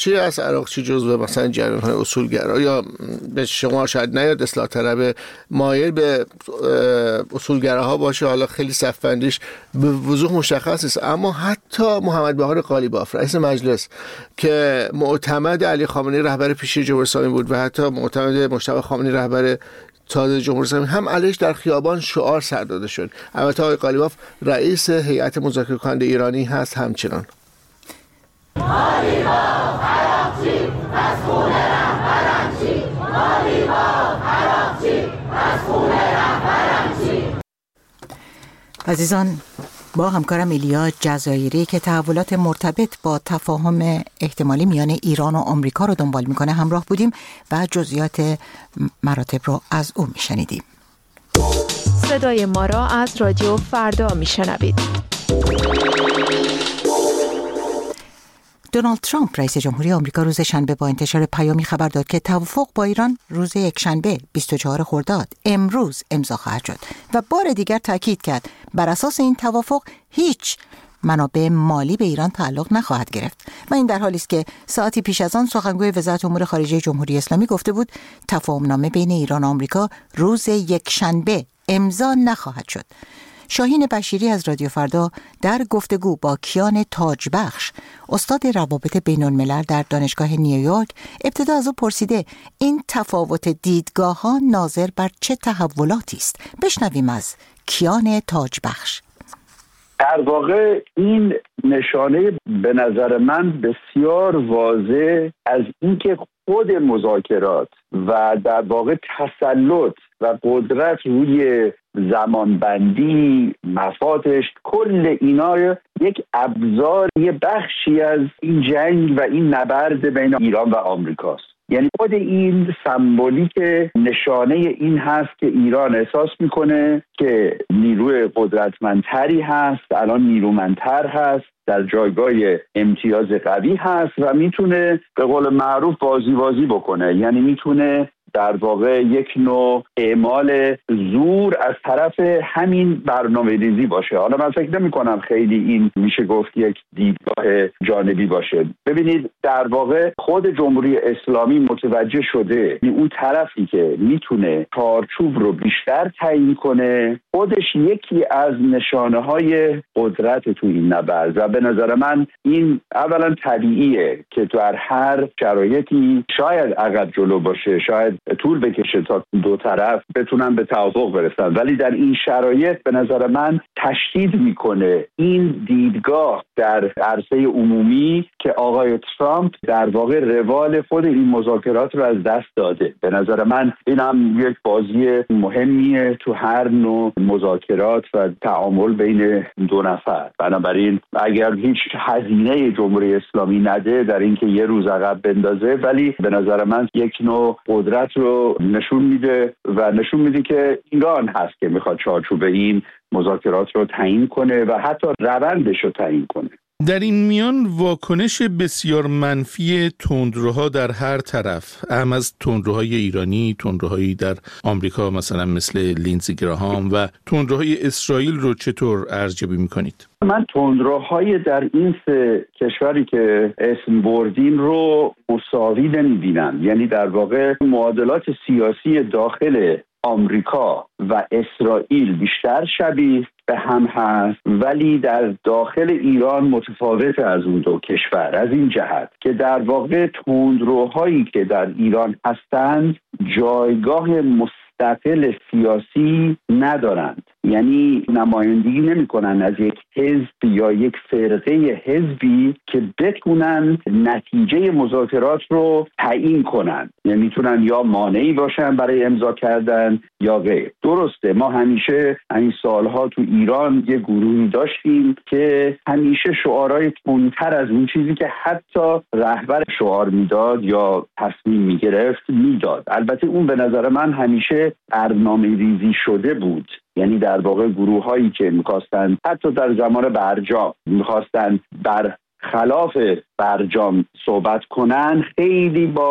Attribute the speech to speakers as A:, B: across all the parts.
A: عراقچی است، عراقچی جزو مثلا جریان‌های اصولگرا یا به شما شاید نیاد اصلاح طلب مایل به اصولگراها باشه، حالا خیلی صف‌بندیش به وضوح مشخص است. اما حتی محمد بهار قالیباف رئیس مجلس که معتمد علی خامنه‌ای رهبر پیشین جمهوری اسلامی بود و حتی معتمد مجتبی خامنه‌ای رهبر تازه جمهوری اسلامی هم علیش در خیابان شعار سر داده شد. البته آقای قالیباف رئیس هیئت مذاکره کننده ایرانی هست همچنان. قالیباف عراقچی از خون رهبرم چی، قالیباف عراقچی از خون رهبرم چی.
B: عزیزان، با همکارم ایلیا جزایری که تحولات مرتبط با تفاهم احتمالی میان ایران و آمریکا رو دنبال میکنه همراه بودیم و جزئیات مراتب رو از او میشنیدیم.
C: صدای ما را از رادیو فردا میشنوید.
B: دونالد ترامپ رئیس جمهوری آمریکا روز شنبه با انتشار پیامی خبر داد که توافق با ایران روز یکشنبه 24 خرداد امروز امضا خواهد شد و بار دیگر تاکید کرد بر اساس این توافق هیچ منابع مالی به ایران تعلق نخواهد گرفت و این در حالی است که ساعتی پیش از آن سخنگوی وزارت امور خارجه جمهوری اسلامی گفته بود تفاهمنامه بین ایران و آمریکا روز یکشنبه امضا نخواهد شد. شاهین بشیری از رادیو فردا در گفتگو با کیان تاجبخش استاد روابط بین الملل در دانشگاه نیویورک ابتدا از او پرسیده این تفاوت دیدگاه‌ها ناظر بر چه تحولاتی است. بشنویم از کیان تاجبخش.
D: در واقع این نشانه به نظر من بسیار واضح از اینکه خود مذاکرات و در واقع تسلط و قدرت روی زمانبندی، مفادش، کل اینا یک ابزار، یه بخشی از این جنگ و این نبرد بین ایران و آمریکاست. یعنی خود این سمبولیک نشانه این هست که ایران احساس میکنه که نیروی قدرتمندتری هست، الان نیرومندتر هست، در جایگاه امتیاز قوی هست و میتونه به قول معروف بازی بکنه. یعنی میتونه در واقع یک نوع اعمال زور از طرف همین برنامه ریزی باشه. حالا من فکر نمی کنم خیلی این میشه گفت یک دیدگاه جانبی باشه. ببینید در واقع خود جمهوری اسلامی متوجه شده اون طرفی که میتونه چارچوب رو بیشتر تعیین کنه خودش یکی از نشانه های قدرت تو این نبرد و به نظر من این اولا طبیعیه که در هر شرایطی شاید عقب جلو باشه، شاید طول بکشه تا دو طرف بتونن به توافق برسن، ولی در این شرایط به نظر من تشدید میکنه این دیدگاه در عرصه عمومی که آقای ترامپ در واقع روال خود این مذاکرات رو از دست داده. به نظر من این هم یک بازی مهمیه تو هر نوع مذاکرات و تعامل بین دو نفر. بنابراین اگر هیچ هزینه جمهوری اسلامی نده در اینکه یه روز عقب بندازه، ولی به نظر من یک نوع قدرت رو نشون میده و نشون میده که ایران هست که میخواد چارچوب این مذاکرات رو تعیین کنه و حتی روندش رو تعیین کنه.
E: در این میان واکنش بسیار منفی تندروها در هر طرف، اهم از تندروهای ایرانی، تندروهایی در آمریکا مثلا مثل لینزی گراهام و تندروهای اسرائیل رو چطور ارزیابی میکنید؟
D: من تندروهای در این سه کشوری که اسم بردیم رو مساوی نمیبینم. یعنی در واقع معادلات سیاسی داخل آمریکا و اسرائیل بیشتر شبیه به هم هست، ولی در داخل ایران متفاوت از اون دو کشور از این جهت که در واقع تندروهایی که در ایران هستند جایگاه مستقل سیاسی ندارند. یعنی نمایندگی نمی کنن از یک حزب یا یک فرقه حزبی که بتونن نتیجه مذاکرات رو تعیین کنن. یعنی میتونن یا مانعی باشن برای امضا کردن یا غیر. درسته ما همیشه این سالها تو ایران یه گروهی داشتیم که همیشه شعارهای تندتر از اون چیزی که حتی رهبر شعار میداد یا تصمیم میگرفت میداد. البته اون به نظر من همیشه برنامه ریزی شده بود. یعنی در واقع گروه هایی که میخواستن حتی در زمان برجام میخواستن بر خلاف برجام صحبت کنن خیلی با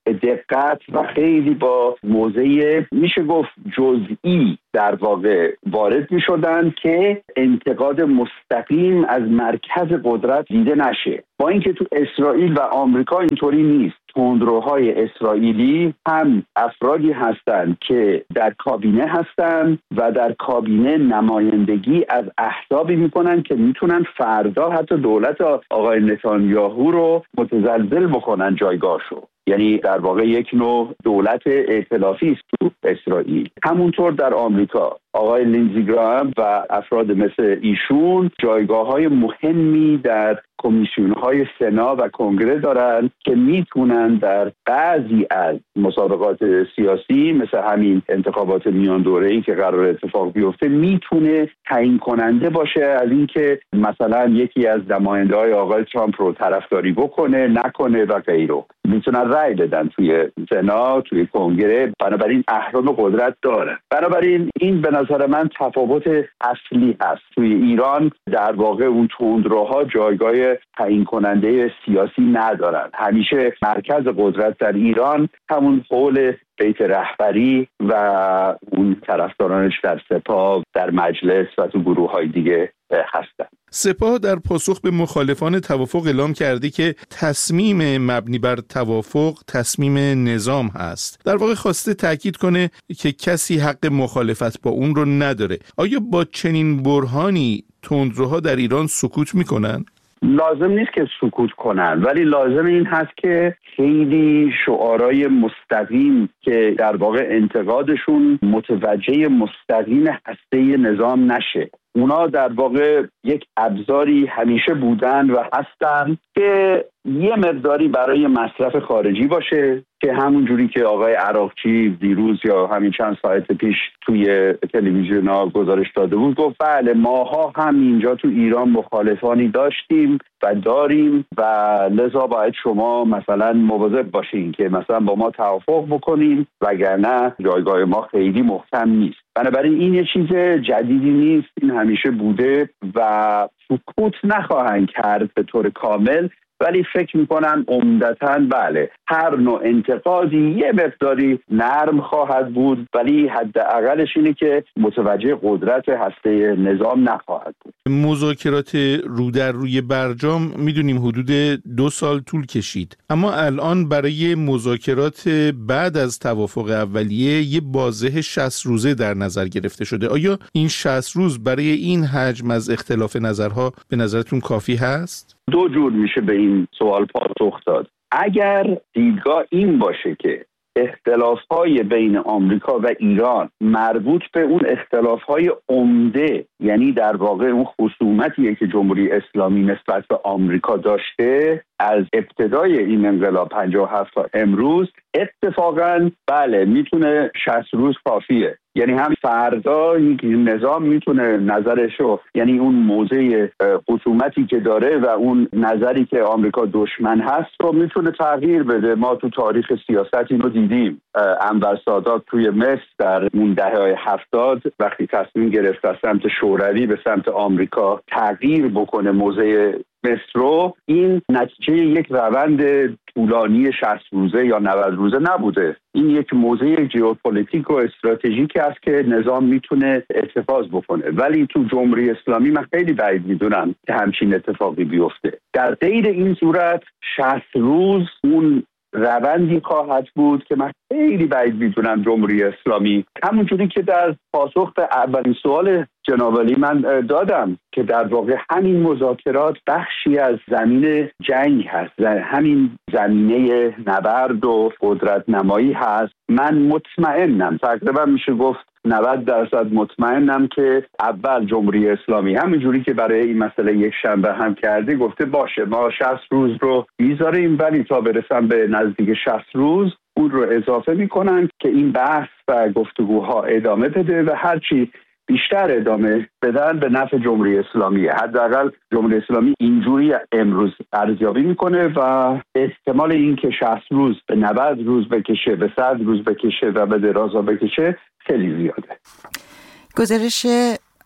D: دقت و خیلی با موضع میشه گفت جزئی در واقع وارد می شدن که انتقاد مستقیم از مرکز قدرت دیده نشه. با اینکه تو اسرائیل و آمریکا اینطوری نیست. تندروهای اسرائیلی هم افرادی هستند که در کابینه هستند و در کابینه نمایندگی از احزابی میکنن که میتونن فردا حتی دولت آقای نتانیاهو رو متزلزل بکنن جایگاهشو. یعنی در واقع یک نوع دولت ائتلافی است تو اسرائیل. همونطور در آمریکا آقای لینزی گراهام و افراد مثل ایشون جایگاه‌های مهمی در کمیسیون‌های سنا و کنگره دارن که میتونن در بعضی از مسابقات سیاسی مثل همین انتخابات میان دوره‌ای که قرار اتفاق بیفته میتونه تعیین کننده باشه از اینکه مثلا یکی از نماینده‌های آقای ترامپ رو طرفداری بکنه نکنه و غیره. میتونن رأی بدن توی سنا، توی کنگره، بنابراین احرام قدرت داره. بنابراین این به نظر من تفاوت اصلی هست. توی ایران در واقع اون تندروها جایگاه تعیین کننده سیاسی ندارن. همیشه مرکز قدرت در ایران همون حول بیت رهبری و اون طرفدارانش در سپاه، در مجلس و تو گروه‌های دیگه هستن.
E: سپاه در پاسخ به مخالفان توافق اعلام کرده که تصمیم مبنی بر توافق تصمیم نظام هست. در واقع خواسته تاکید کنه که کسی حق مخالفت با اون رو نداره. آیا با چنین برهانی تندروها در ایران سکوت میکنن؟
D: لازم نیست که سکوت کنن، ولی لازم این هست که خیلی شعارهای مستقیم که در واقع انتقادشون متوجه مستقیم هسته نظام نشه. اونا در واقع یک ابزاری همیشه بودن و هستن که یه مقداری برای مصرف خارجی باشه، که همون جوری که آقای عراقچی دیروز یا همین چند ساعت پیش توی تلویزیون‌ها گزارش داده بود، گفت بله ماها هم اینجا تو ایران مخالفانی داشتیم و داریم و لذا باید شما مثلا مواظب باشین که مثلا با ما توافق بکنین وگرنه جایگاه ما خیلی محکم نیست. بنابراین این یه چیز جدیدی نیست، این همیشه بوده و سکوت نخواهند کرد به طور کامل، ولی فکر میکنم عمدتاً بله هر نوع انتقادی یه مقداری نرم خواهد بود، ولی حداقلش اینه که متوجه قدرت هسته نظام نخواهد بود.
E: مذاکرات رو در روی برجام میدونیم حدود 2 سال طول کشید، اما الان برای مذاکرات بعد از توافق اولیه یه بازه 60 روزه در نظر گرفته شده. آیا این 60 روز برای این حجم از اختلاف نظرها به نظرتون کافی هست؟
D: 2 جور میشه به این سوال پاسخ داد. اگر دیدگاه این باشه که اختلاف‌های بین آمریکا و ایران مربوط به اون اختلاف‌های عمده، یعنی در واقع اون خصومتیه که جمهوری اسلامی نسبت به آمریکا داشته از ابتدای این انقلاب 57 تا امروز، اتفاقاً بله میتونه 60 روز کافیه. یعنی هم فردا یک نظام میتونه نظرشو، یعنی اون موضع خصومتی که داره و اون نظری که آمریکا دشمن هست رو میتونه تغییر بده. ما تو تاریخ سیاست اینو دیدیم. انور سادات توی مصر در اون دهه‌های 70 وقتی تصمیم گرفت از سمت شوروی به سمت آمریکا تغییر بکنه موضع مصر رو، این نتیجه یک روند طولانی 60 روزه یا 90 روزه نبوده. این یک موضع ژئوپلیتیک و استراتژیک است که نظام میتونه اتخاذ بکنه، ولی تو جمهوری اسلامی من خیلی بعید میدونم که همچین اتفاقی بیفته. در غیر این صورت 60 روز اون روندی خواهد بود که من خیلی بعید میدونم جمهوری اسلامی، همونجوری که در پاسخ به اولین سوال جناب علی من دادم که در واقع همین مذاکرات بخشی از زمین جنگ هست، همین زمینه نبرد و قدرت نمایی هست. من مطمئنم، تقریبا میشه گفت 90% مطمئنم که اول جمهوری اسلامی همینجوری که برای این مسئله یک شنبه هم کرده گفته باشه ما 60 روز رو میذاریم، ولی تا برسن به نزدیک 60 روز اون رو اضافه میکنن که این بحث و گفتگوها ادامه بده و هرچی بیشتر ادامه بدن به نفع جمهوری اسلامیه. حداقل جمهوری اسلامی اینجوری امروز ارزیابی میکنه و احتمال این که 60 روز به 90 روز بکشه، به 100 روز بکشه و به درازا بکشه خیلی زیاده.
B: گزارش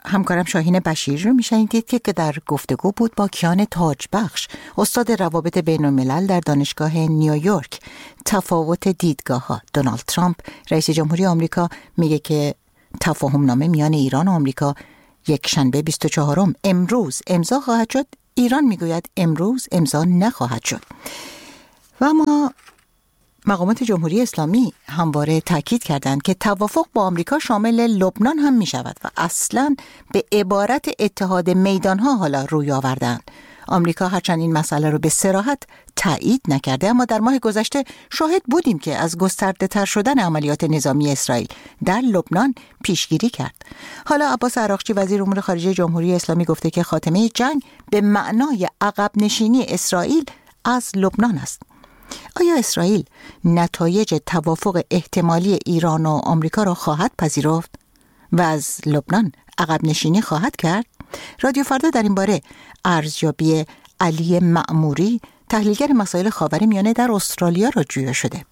B: همکارم شاهین بشیر رو میشنیدید که در گفتگو بود با کیان تاجبخش، استاد روابط بین الملل در دانشگاه نیویورک. تفاوت دیدگاه‌ها. دونالد ترامپ رئیس جمهوری آمریکا میگه که تفاهم نامه میان ایران و آمریکا یکشنبه 24 امروز امضا خواهد شد. ایران میگوید امروز امضا نخواهد شد. و اما مقامات جمهوری اسلامی همواره تاکید کردند که توافق با آمریکا شامل لبنان هم می شود و اصلاً به عبارت اتحاد میدانها حالا روی آوردند. آمریکا هرچند این مسئله رو به صراحت تایید نکرده، اما در ماه گذشته شاهد بودیم که از گسترده تر شدن عملیات نظامی اسرائیل در لبنان پیشگیری کرد. حالا عباس عراقچی وزیر امور خارجه جمهوری اسلامی گفته که خاتمه جنگ به معنای عقب نشینی اسرائیل از لبنان است. آیا اسرائیل نتایج توافق احتمالی ایران و آمریکا را خواهد پذیرفت و از لبنان عقب نشینی خواهد کرد؟ رادیو فردا در این باره ارزیابی علی معموری، تحلیلگر مسائل خاورمیانه در استرالیا را جویا شده.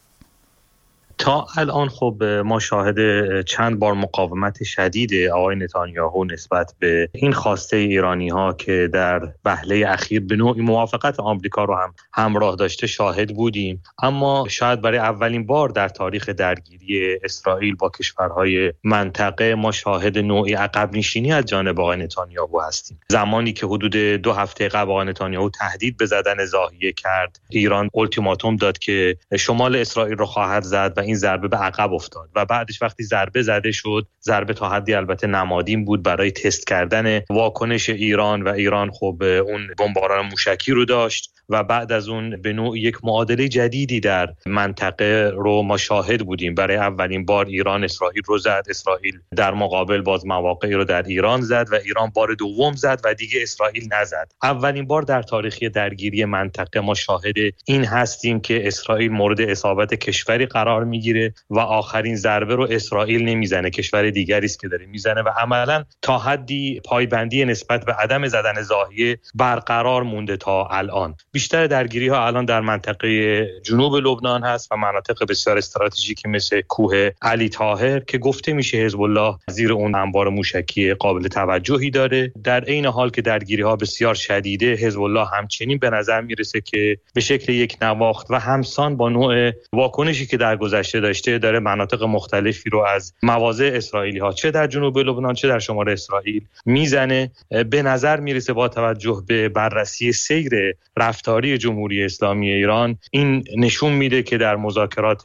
F: تا الان خب ما شاهد چند بار مقاومت شدید آقای نتانیاهو نسبت به این خواسته ایرانی ها که در وهله اخیر به نوعی موافقت آمریکا رو هم همراه داشته شاهد بودیم، اما شاید برای اولین بار در تاریخ درگیری اسرائیل با کشورهای منطقه ما شاهد نوعی عقب نشینی از جانب آقای نتانیاهو هستیم. زمانی که حدود 2 هفته قبل آقای نتانیاهو تهدید به زدن ضاحیه کرد، ایران التیماتوم داد که شمال اسرائیل رو خواهد زد و این ضربه به عقب افتاد و بعدش وقتی ضربه زده شد، ضربه تا حدی البته نمادین بود برای تست کردن واکنش ایران و ایران خب اون بمباران موشکی رو داشت و بعد از اون به نوع یک معادله جدیدی در منطقه رو ما شاهد بودیم. برای اولین بار ایران اسرائیل رو زد، اسرائیل در مقابل باز مواقعی رو در ایران زد و ایران بار دوم زد و دیگه اسرائیل نزد. اولین بار در تاریخ درگیری منطقه ما شاهد این هستیم که اسرائیل مورد اصابت کشوری قرار میگیره و آخرین ضربه رو اسرائیل نمیزنه، کشور دیگری است که داره میزنه و عملاً تا حدی پایبندی نسبت به عدم زدن ضاحیه برقرار مونده تا الان. بیشتر درگیری ها الان در منطقه جنوب لبنان هست و مناطق بسیار استراتژیکی مثل کوه علی طاهر که گفته میشه حزب الله زیر اون انبار موشکی قابل توجهی داره. در عین حال که درگیری ها بسیار شدیده، حزب الله همچنین به نظر میرسه که به شکل یک نواخت و همسان با نوع واکنشی که در گذشته داشته داره مناطق مختلفی رو از مواضع اسرائیلی ها چه در جنوب لبنان چه در شمال اسرائیل میزنه. به نظر میرسه با توجه به بررسی سیر رفتاری جمهوری اسلامی ایران این نشون میده که در مذاکرات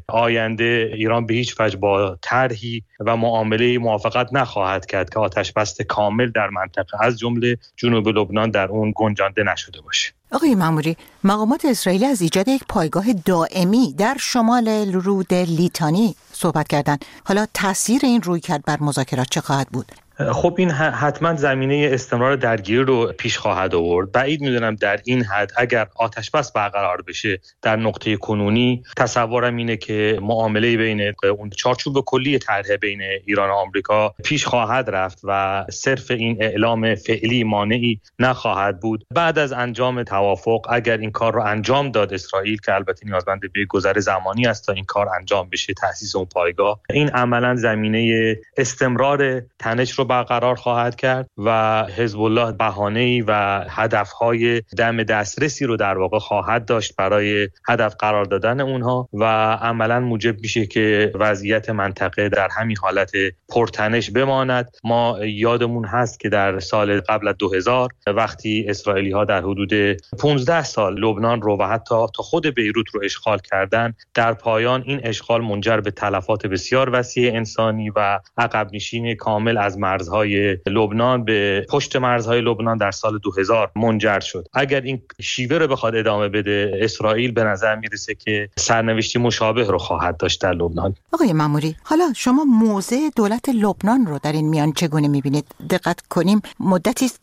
F: آینده ایران به هیچ وجه با طرحی و معامله موافقت نخواهد کرد که آتش بس کامل در منطقه از جمله جنوب لبنان در اون گنجانده نشده باشه.
B: آقای معموری، مقامات اسرائیلی از ایجاد یک پایگاه دائمی در شمال رود لیتانی صحبت کردند. حالا تاثیر این رویکرد بر مذاکرات چه خواهد بود؟
F: خب این حتما زمینه استمرار درگیری رو پیش خواهد آورد. بعید میدونم در این حد اگر آتش بس برقرار بشه در نقطه کنونی، تصورم اینه که معامله بین اون چارچوب کلی طرح بین ایران و آمریکا پیش خواهد رفت و صرف این اعلام فعلی مانعی نخواهد بود. بعد از انجام توافق اگر این کار رو انجام داد اسرائیل، که البته نیازمند به گذر زمانی است تا این کار انجام بشه، تأسیس اون پایگاه، این عملاً زمینه استمرار تنش رو برقرار خواهد کرد و حزب الله بهانه‌ای و هدف‌های دم دسترسی رو در واقع خواهد داشت برای هدف قرار دادن اونها و عملاً موجب میشه که وضعیت منطقه در همین حالت پرتنش بماند. ما یادمون هست که در سال قبل از 2000 وقتی اسرائیلی‌ها در حدود 15 سال لبنان رو و حتی تا خود بیروت رو اشغال کردن، در پایان این اشغال منجر به تلفات بسیار وسیع انسانی و عقب نشینی کامل از مرزهای لبنان به پشت مرزهای لبنان در سال 2000 منجر شد. اگر این شیوه رو بخواد ادامه بده، اسرائیل به نظر میرسه که سرنوشتی مشابه رو خواهد داشت در لبنان.
B: آقای معموری، حالا شما موضع دولت لبنان رو در این میان چگونه میبینید؟ دقت کنیم مدتی است که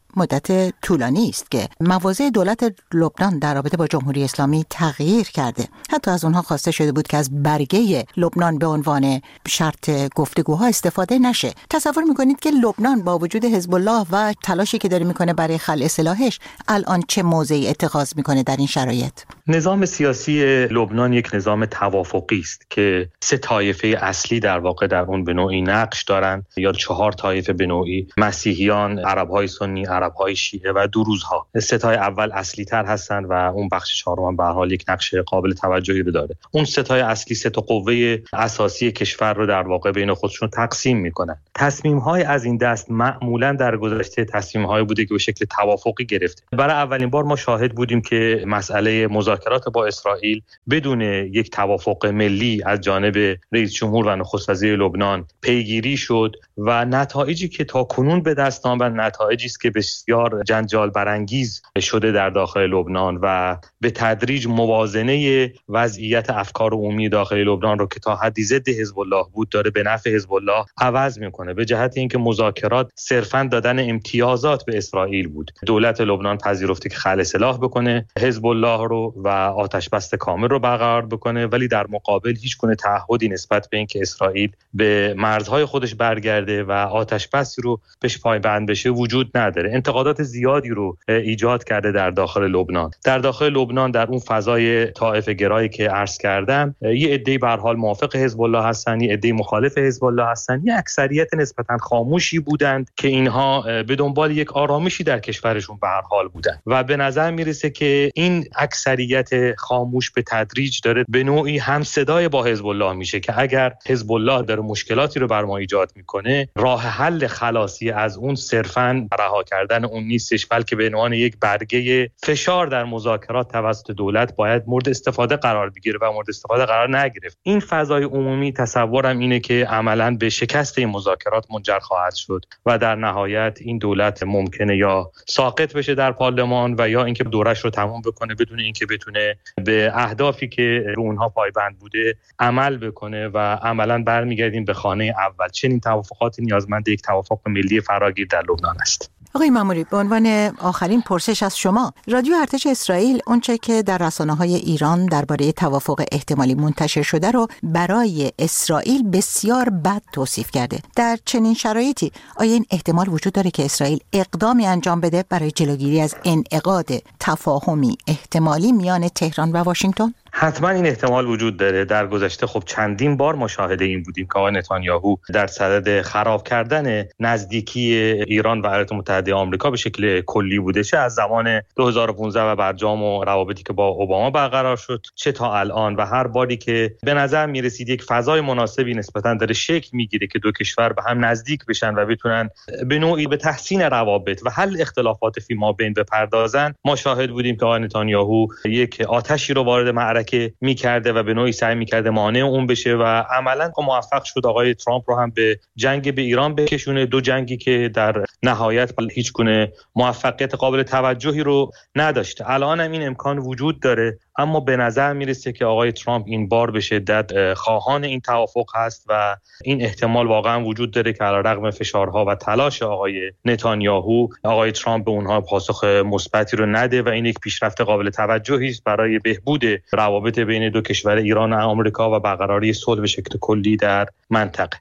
B: مدت طولانی است که مواضع دولت لبنان در رابطه با جمهوری اسلامی تغییر کرده. حتی از اونها خواسته شده بود که از برگه لبنان به عنوان شرط گفتگوها استفاده نشه. تصور میکنید که لبنان با وجود حزب الله و تلاشی که داره میکنه برای خلع سلاحش الان چه موضعی اتخاذ میکنه در این شرایط؟
F: نظام سیاسی لبنان یک نظام توافقی است که 3 طایفه اصلی در واقع در اون به نوعی نقش دارند، یا 4 طایفه به نوعی: مسیحیان، عرب‌های سنی، عرب‌های شیعه و دروزها. 3 تای اول اصلی تر هستند و اون بخش چهارم به هر حال یک نقش قابل توجهی رو داره. اون 3 تای اصلی 3 تا قوه اساسی کشور رو در واقع بین خودشون تقسیم میکنن. تصمیم‌های از این دست معمولاً در گذشته تصمیم‌های بوده که به شکل توافقی گرفته. برای اولین بار ما شاهد بودیم که مسئله مذاکرات با اسرائیل بدون یک توافق ملی از جانب رئیس جمهور و نخست وزیر لبنان پیگیری شد و نتایجی که تا کنون به دست آمد نتایجی است که بسیار جنجال برانگیز شده در داخل لبنان و به تدریج موازنه وضعیت افکار عمومی داخل لبنان رو که تا حدی ضد حزب الله بود داره به نفع حزب الله عوض میکنه، به جهت اینکه مذاکرات صرفاً دادن امتیازات به اسرائیل بود. دولت لبنان پذیرفته که خلع سلاح بکنه حزب الله رو و آتش بس کامل رو برقرار بکنه، ولی در مقابل هیچ گونه تعهدی نسبت به اینکه اسرائیل به مرزهای خودش برگرده و آتش بسی رو بهش پایبند بشه وجود نداره. انتقادات زیادی رو ایجاد کرده در داخل لبنان. در داخل لبنان در اون فضای طائفه گرایی که عرض کردم، یه عده‌ای به هر حال موافق حزب الله هستن، یه عده‌ای مخالف حزب الله هستن، یه اکثریت نسبتاً خاموشی بودند که اینها به دنبال یک آرامشی در کشورشون به هر حال بودند و به نظر میرسه که این اکثریت خاموش به تدریج داره به نوعی همصدای با حزب الله میشه که اگر حزب الله داره مشکلاتی رو بر ما ایجاد میکنه، راه حل خلاصی از اون صرفاً رها کردن اون نیستش، بلکه به عنوان یک برگه فشار در مذاکرات توسط دولت باید مورد استفاده قرار بگیره و مورد استفاده قرار نگرفت. این فضای عمومی تصورم اینه که عملاً به شکست این مذاکرات منجر خواهد شد و در نهایت این دولت ممکنه یا ساقط بشه در پارلمان و یا اینکه دورش رو تمام بکنه بدون اینکه بتونه به اهدافی که رو اونها پایبند بوده عمل بکنه و عملاً برمیگردیم به خانه اول. چنین توافقاتی نیازمند یک توافق ملی فراگیر در لبنان است.
B: آقای ماموری، به عنوان آخرین پرسش از شما، رادیو ارتش اسرائیل اونچه که در رسانه‌های ایران درباره توافق احتمالی منتشر شده رو برای اسرائیل بسیار بد توصیف کرده. در چنین شرایطی آیا این احتمال وجود داره که اسرائیل اقدامی انجام بده برای جلوگیری از انعقاد تفاهمی احتمالی میان تهران و واشنگتن؟
F: حتما این احتمال وجود داره. در گذشته خب چندین بار ما شاهد این بودیم که آقای نتانیاهو در صدد خراب کردن نزدیکی ایران و ایالات متحده آمریکا به شکل کلی بوده، چه از زمان 2015 و برجام و روابطی که با اوباما برقرار شد، چه تا الان، و هر باری که به نظر میرسید یک فضای مناسبی نسبتاً داره شکل میگیره که دو کشور به هم نزدیک بشن و بتونن به نوعی به تحسین روابط و حل اختلافات فیما بین بپردازن، ما شاهد بودیم که آقای نتانیاهو یک آتشی رو وارد که می‌کرده و به نوعی سعی می‌کرده مانع اون بشه و عملاً موفق شد آقای ترامپ رو هم به جنگ به ایران بکشونه، دو جنگی که در نهایت هیچ گونه موفقیت قابل توجهی رو نداشته. الان هم این امکان وجود داره، اما به نظر میرسه که آقای ترامپ این بار به شدت خواهان این توافق هست و این احتمال واقعا وجود داره که علیرغم فشارها و تلاش آقای نتانیاهو، آقای ترامپ به اونها پاسخ مثبتی رو نده و این یک پیشرفت قابل توجهی است برای بهبود روابط بین دو کشور ایران و آمریکا و برقراری صلح به شکل کلی در منطقه.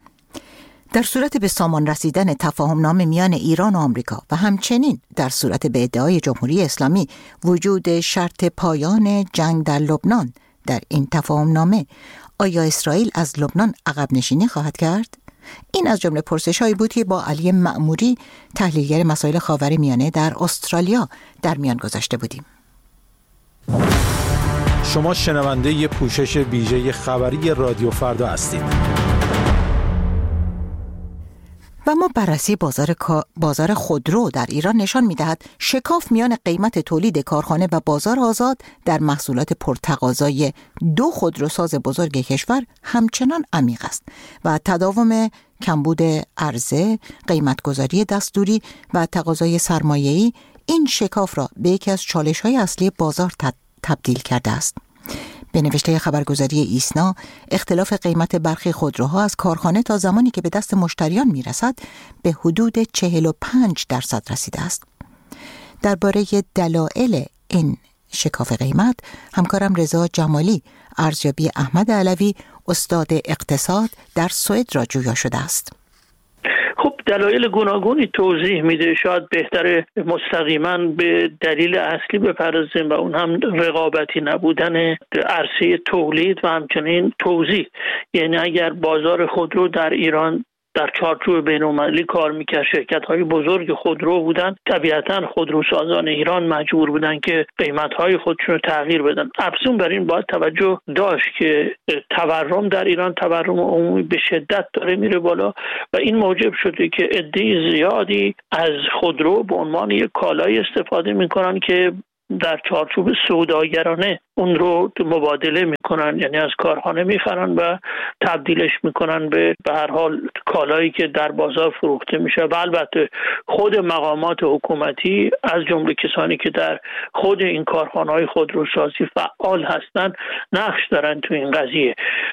B: در صورت به سامان رسیدن تفاهم‌نامه میان ایران و آمریکا و همچنین در صورت به ادعای جمهوری اسلامی وجود شرط پایان جنگ در لبنان در این تفاهم‌نامه، آیا اسرائیل از لبنان عقب نشینی خواهد کرد؟ این از جمله پرسش‌هایی بود که با علی مأموری، تحلیلگر مسائل خاورمیانه در استرالیا، در میان گذاشته بودیم.
G: شما شنونده پوشش ویژه خبری رادیو فردا هستید.
B: و ما بررسی بازار خودرو در ایران نشان می‌دهد شکاف میان قیمت تولید کارخانه و بازار آزاد در محصولات پرتقاضای دو خودروساز بزرگ کشور همچنان عمیق است و تداوم کمبود عرضه، قیمتگذاری دستوری و تقاضای سرمایه‌ای این شکاف را به یکی از چالش‌های اصلی بازار تبدیل کرده است. به نوشته خبرگزاری ایسنا، اختلاف قیمت برخی خودروها از کارخانه تا زمانی که به دست مشتریان میرسد به حدود 45% رسیده است. درباره دلایل این شکاف قیمت همکارم رضا جمالی ارزیابی احمد علوی استاد اقتصاد در سوئد را جویا شده است.
H: خب دلایل گوناگونی توضیح میده. شاید بهتره مستقیما به دلیل اصلی بپردازیم و اون هم رقابتی نبودن عرصه تولید و همچنین توزیع. یعنی اگر بازار خودرو در ایران در چارچوب بین‌المللی کار میکرد، شرکت‌های بزرگ خودرو بودن، طبیعتاً خودروسازان ایران مجبور بودن که قیمت‌های خودشون رو تغییر بدن. افزون بر این باید توجه داشت که تورم در ایران، تورم عمومی به شدت داره میره بالا و این موجب شده که عده زیادی از خودرو به عنوان یک کالای استفاده میکنن که در چارچوب سوداگرانه اون رو مبادله میکنن، یعنی از کارخانه میخرن و تبدیلش میکنن به هر حال کالایی که در بازار فروخته میشه. و البته خود مقامات حکومتی از جمله کسانی که در خود این کارخانه‌های خودروسازی فعال هستن نقش دارن تو این قضیه.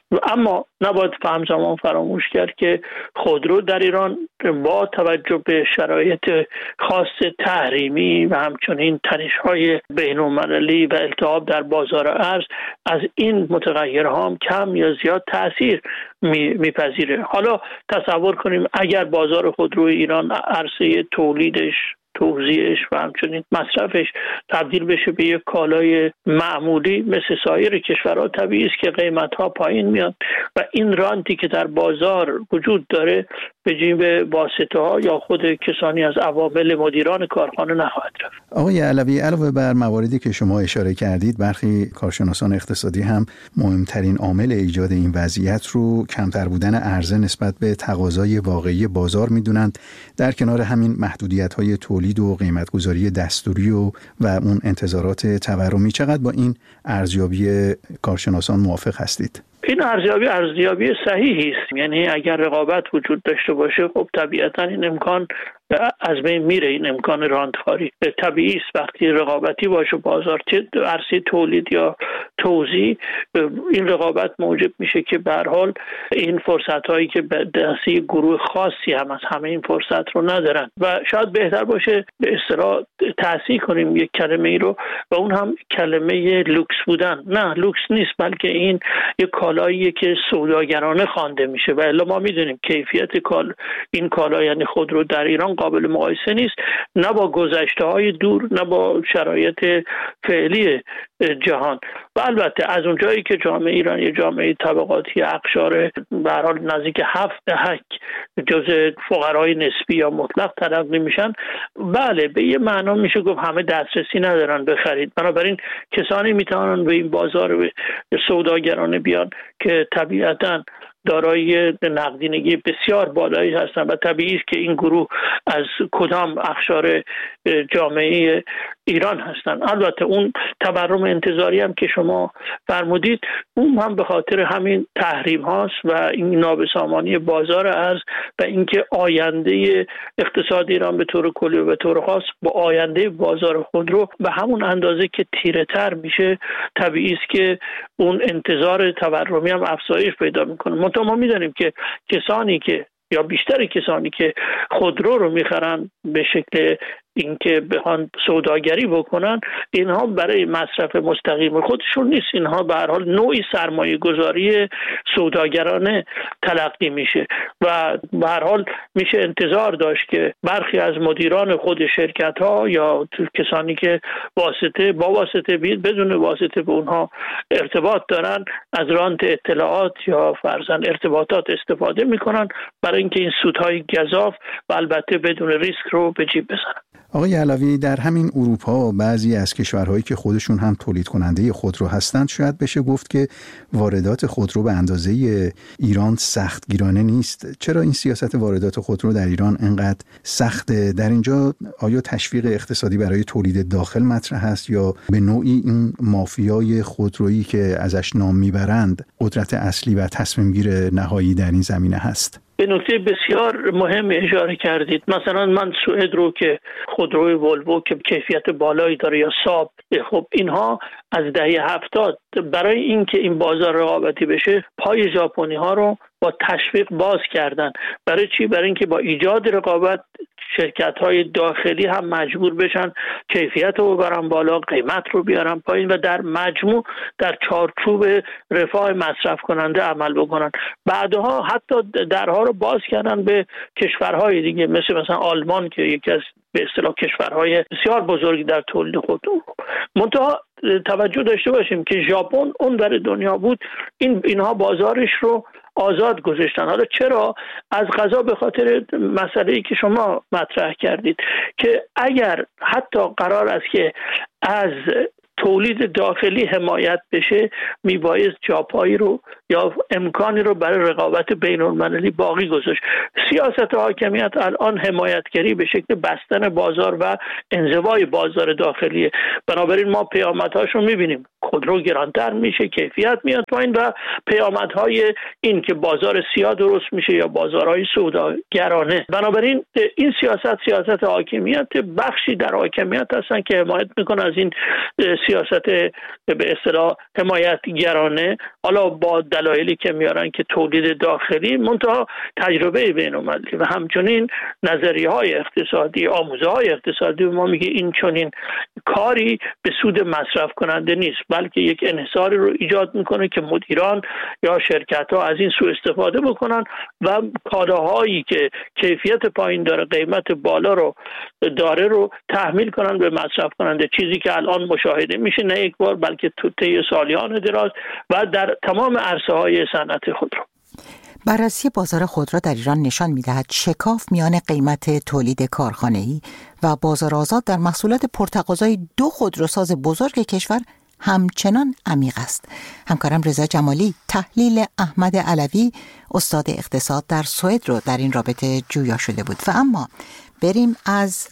H: اما نباید همزمان فراموش کرد که خودرو در ایران با توجه به شرایط خاص تحریمی و همچنین تنش‌های بین‌المللی و التهاب در بازار ارز از این متغیرها هم کم یا زیاد تأثیر میپذیره. حالا تصور کنیم اگر بازار خودروی ایران عرصه تولیدش، توزیعش و همچنین مصرفش تبدیل بشه به یک کالای معمولی مثل سایر کشورها، طبیعی است که قیمت‌ها پایین میاد و این رانتی که در بازار وجود داره به جیب واسطه‌ها یا خود کسانی از عوامل مدیران کارخانه نخواهد رفت.
I: آقای علوی، علاوه بر مواردی که شما اشاره کردید، برخی کارشناسان اقتصادی هم مهمترین عامل ایجاد این وضعیت رو کمتر بودن عرضه نسبت به تقاضای واقعی بازار میدونند. در کنار همین محدودیت‌های تولید و قیمت‌گذاری دستوری و اون انتظارات تورمی، چقدر با این ارزیابی کارشناسان موافق هستید؟
H: این ارزیابی صحیحی است. یعنی اگر رقابت وجود داشته باشه خب طبیعتا این امکان از بین میره، این امکان راندخاری طبیعی است. وقتی رقابتی باشه بازار، چه عرصه تولید یا توزیع، این رقابت موجب میشه که به هر حال این فرصت هایی که به دسته گروه خاصی هم از همه این فرصت رو ندارن و شاید بهتر باشه به اصطلاح تأسیس کنیم یک کلمه ای رو و اون هم کلمه لوکس بودن. نه، لوکس نیست، بلکه این یک کالاییه که سوداگرانه خوانده میشه و الا ما میدونیم کیفیت این کالا یعنی خودرو در ایران قابل مقایسه نیست، نه با گذشته‌های دور نه با شرایط فعلی جهان. و البته از اونجایی که جامعه ایران یه جامعه طبقاتی اقشار به هر حال نزدیک 7 دهک جزء فقرای نسبی یا مطلق تلقی میشن، بله به یه معنا میشه گفت همه دسترسی ندارن به خرید. بنابراین کسانی میتونن به این بازار سوداگرانه بیان که طبیعتاً دارای نقدینگی بسیار بالایی هستند و طبیعی است که این گروه از کدام اقشار جامعه ایران هستند. البته اون تورم انتظاری هم که شما فرمودید اون هم به خاطر همین تحریم هاست و این نابسامانی بازار ارز و اینکه آینده اقتصاد ایران به طور کلی و به طور خاص با آینده بازار خودرو به همون اندازه که تیره تر میشه، طبیعی است که اون انتظار تورمی هم افزایش پیدا میکنه. ما میدونیم که کسانی که یا بیشتر کسانی که خودرو رو میخرن به شکل اینکه بخوان سوداگری بکنن، اینها برای مصرف مستقیم خودشون نیست، اینها به هر حال نوعی سرمایه گذاری سوداگرانه تلقی میشه و به هر حال میشه انتظار داشت که برخی از مدیران خود شرکت ها یا کسانی که با واسطه بدون واسطه به اونها ارتباط دارن از رانت اطلاعات یا فرضاً ارتباطات استفاده میکنن برای اینکه این سودهای گزاف و البته بدون ریسک رو به جیب بزنن.
I: آقای علوی، در همین اروپا بعضی از کشورهایی که خودشون هم تولید کننده خودرو هستند شاید بشه گفت که واردات خودرو به اندازه ایران سختگیرانه نیست. چرا این سیاست واردات خودرو در ایران انقدر سخته؟ در اینجا آیا تشویق اقتصادی برای تولید داخل مطرح است یا به نوعی این مافیای خودرویی که ازش نام میبرند قدرت اصلی و تصمیم گیر نهایی در این زمینه هست؟
H: به نکته بسیار مهم اشاره کردید. مثلا من سوئد رو که خودروی ولوو که کیفیت بالایی داره یا ساب، خب اینها از دهه 70 برای اینکه این بازار رقابتی بشه پای ژاپنی ها رو با تشویق باز کردن. برای چی؟ برای اینکه با ایجاد رقابت شرکت‌های داخلی هم مجبور بشن کیفیت رو ببرن بالا، قیمت رو بیارن پایین و در مجموع در چارچوب رفاه مصرف کننده عمل بکنن. بعدها حتی درها رو باز کردن به کشورهای دیگه مثلا آلمان که یکی از به اصطلاح کشورهای بسیار بزرگی در تولید خودرو. منتها توجه داشته باشیم که ژاپن اون در دنیا بود، اینها بازارش رو آزاد گذاشتن. حالا چرا؟ از قضا به خاطر مسئله‌ای که شما مطرح کردید که اگر حتی قرار است که از تولید داخلی حمایت بشه، میبایست جاپایی رو یا امکانی رو برای رقابت بین المللی باقی گذاشت. سیاست حاکمیت الان حمایتگری به شکل بستن بازار و انزوای بازار داخلیه. بنابراین ما پیامدهاش رو میبینیم، خودرو گرانتر میشه، کیفیت میاد پایین و پیامدهای این که بازار سیاه درست میشه یا بازارهای سوداگرانه. بنابراین این سیاست حاکمیت، بخشی در حاکمیت هستن که حمایت میکنه از این سیاست به اصطلاح حمایتگرانه، حالا با دلایلی که میارن که تولید داخلی، منتها تجربه بین‌المللی و همچنین نظریه‌های اقتصادی، آموزه‌های اقتصادی ما میگه این چنین کاری به سود مصرف کننده نیست، بلکه یک انحصاری رو ایجاد میکنه که مدیران یا شرکت‌ها از این سوء استفاده بکنن و کالاهایی که کیفیت پایین داره، قیمت بالا رو داره رو تحمیل کنن به مصرف کننده، چیزی که الان مشاهده میشه نه یک بار بلکه طی سالیان دراز و در تمام عرصه‌های صنعت خودرو.
B: بررسی بازار خودرو در ایران نشان می‌دهد شکاف میان قیمت تولید کارخانه‌ای و بازار آزاد در محصولات پرتقاضای دو خودروساز بزرگ کشور همچنان عمیق است. همکارم رضا جمالی تحلیل احمد علوی استاد اقتصاد در سوئد رو در این رابطه جویا شده بود. و اما بریم از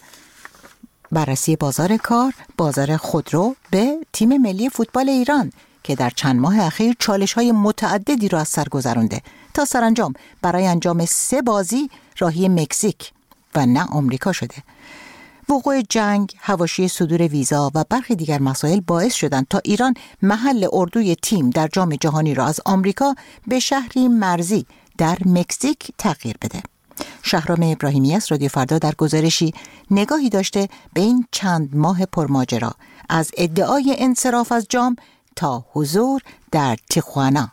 B: بررسی بازار کار، بازار خودرو، به تیم ملی فوتبال ایران که در چند ماه اخیر چالش‌های متعددی را از سر گذرانده تا سرانجام برای انجام 3 بازی راهی مکزیک و نه آمریکا شده. وقوع جنگ، حواشی صدور ویزا و برخی دیگر مسائل باعث شدند تا ایران محل اردوی تیم در جام جهانی را از آمریکا به شهری مرزی در مکزیک تغییر بده. شهرام ابراهیمی از رادیو فردا در گزارشی نگاهی داشته به این چند ماه پرماجرا، از ادعای انصراف از جام تا حضور در تیخوانا.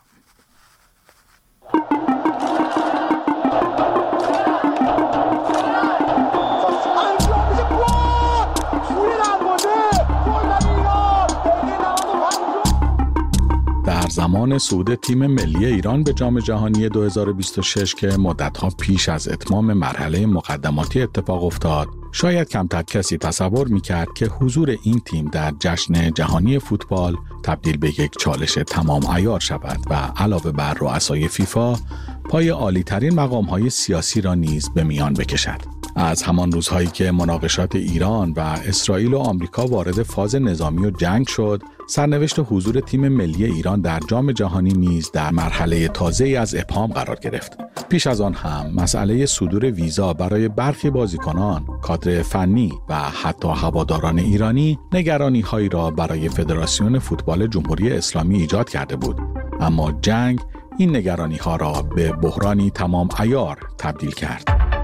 J: در زمان صعود تیم ملی ایران به جام جهانی 2026 که مدت‌ها پیش از اتمام مرحله مقدماتی اتفاق افتاد، شاید کمتر کسی تصور می‌کرد که حضور این تیم در جشن جهانی فوتبال تبدیل به یک چالش تمام عیار شود و علاوه بر رؤسای فیفا پای عالی‌ترین مقام‌های سیاسی را نیز به میان بکشد. از همان روزهایی که مناقشات ایران و اسرائیل و آمریکا وارد فاز نظامی و جنگ شد، سرنوشت حضور تیم ملی ایران در جام جهانی نیز در مرحله تازه‌ای از ابهام قرار گرفت. پیش از آن هم مسئله صدور ویزا برای برخی بازیکنان، کادر فنی و حتی هواداران ایرانی نگرانی‌هایی را برای فدراسیون فوتبال جمهوری اسلامی ایجاد کرده بود. اما جنگ این نگرانی‌ها را به بحرانی تمام عیار تبدیل کرد.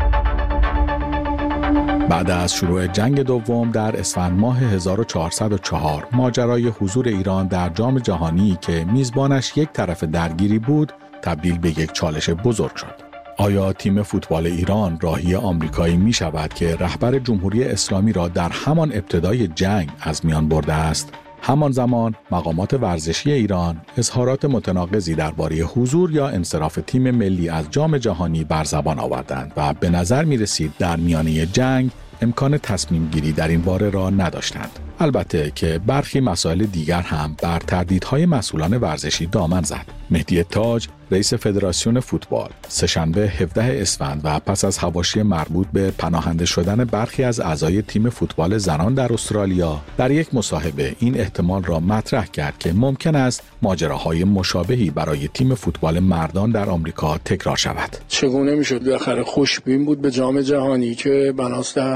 J: بعد از شروع جنگ دوم در اسفند ماه 1404 ماجرای حضور ایران در جام جهانی که میزبانش یک طرف درگیری بود تبدیل به یک چالش بزرگ شد. آیا تیم فوتبال ایران راهی آمریکایی می شود که رهبر جمهوری اسلامی را در همان ابتدای جنگ از میان برده است؟ همان زمان مقامات ورزشی ایران اظهارات متناقضی درباره حضور یا انصراف تیم ملی از جام جهانی بر زبان آوردند و به نظر می رسید در میانه جنگ امکان تصمیم گیری در این باره را نداشتند. البته که برخی مسائل دیگر هم بر تردیدهای مسئولان ورزشی دامن زد. مهدی تاج، رئیس فدراسیون فوتبال، سه‌شنبه 17 اسفند و پس از حواشی مربوط به پناهنده شدن برخی از اعضای تیم فوتبال زنان در استرالیا در یک مصاحبه این احتمال را مطرح کرد که ممکن است ماجراهای مشابهی برای تیم فوتبال مردان در آمریکا تکرار شود.
K: چگونه میشد بالاخره خوشبین بود به جام جهانی که بناست در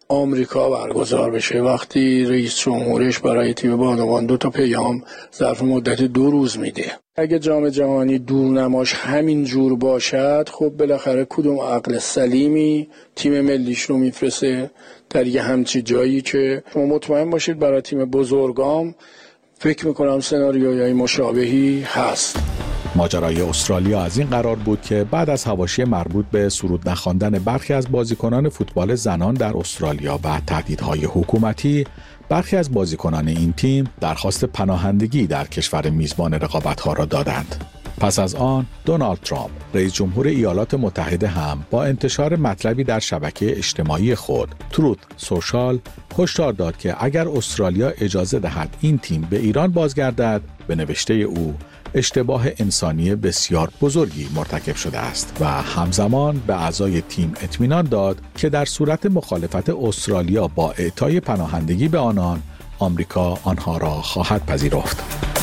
K: آمریکا برگزار بشه. وقتی رئیس جمهورش برای تیم بانوان 2 پیام ظرف مدت 2 روز میده، اگه جام جهانی دورنماش همین جور باشد، خب بالاخره کدوم عقل سلیمی تیم ملیش رو میفرسته در یه همچی جایی که شما مطمئن باشید برای تیم بزرگام فکر میکنم سناریوهای مشابهی هست.
J: ماجرای استرالیا از این قرار بود که بعد از حواشی مربوط به سرود نخواندن برخی از بازیکنان فوتبال زنان در استرالیا و تهدیدهای حکومتی، برخی از بازیکنان این تیم درخواست پناهندگی در کشور میزبان رقابت‌ها را دادند. پس از آن دونالد ترامپ، رئیس جمهور ایالات متحده هم با انتشار مطلبی در شبکه اجتماعی خود تروت سوشال هشدار داد که اگر استرالیا اجازه دهد این تیم به ایران بازگردد، به نوشته او اشتباه انسانی بسیار بزرگی مرتکب شده است و همزمان به اعضای تیم اطمینان داد که در صورت مخالفت استرالیا با اعطای پناهندگی به آنان، آمریکا آنها را خواهد پذیرفت.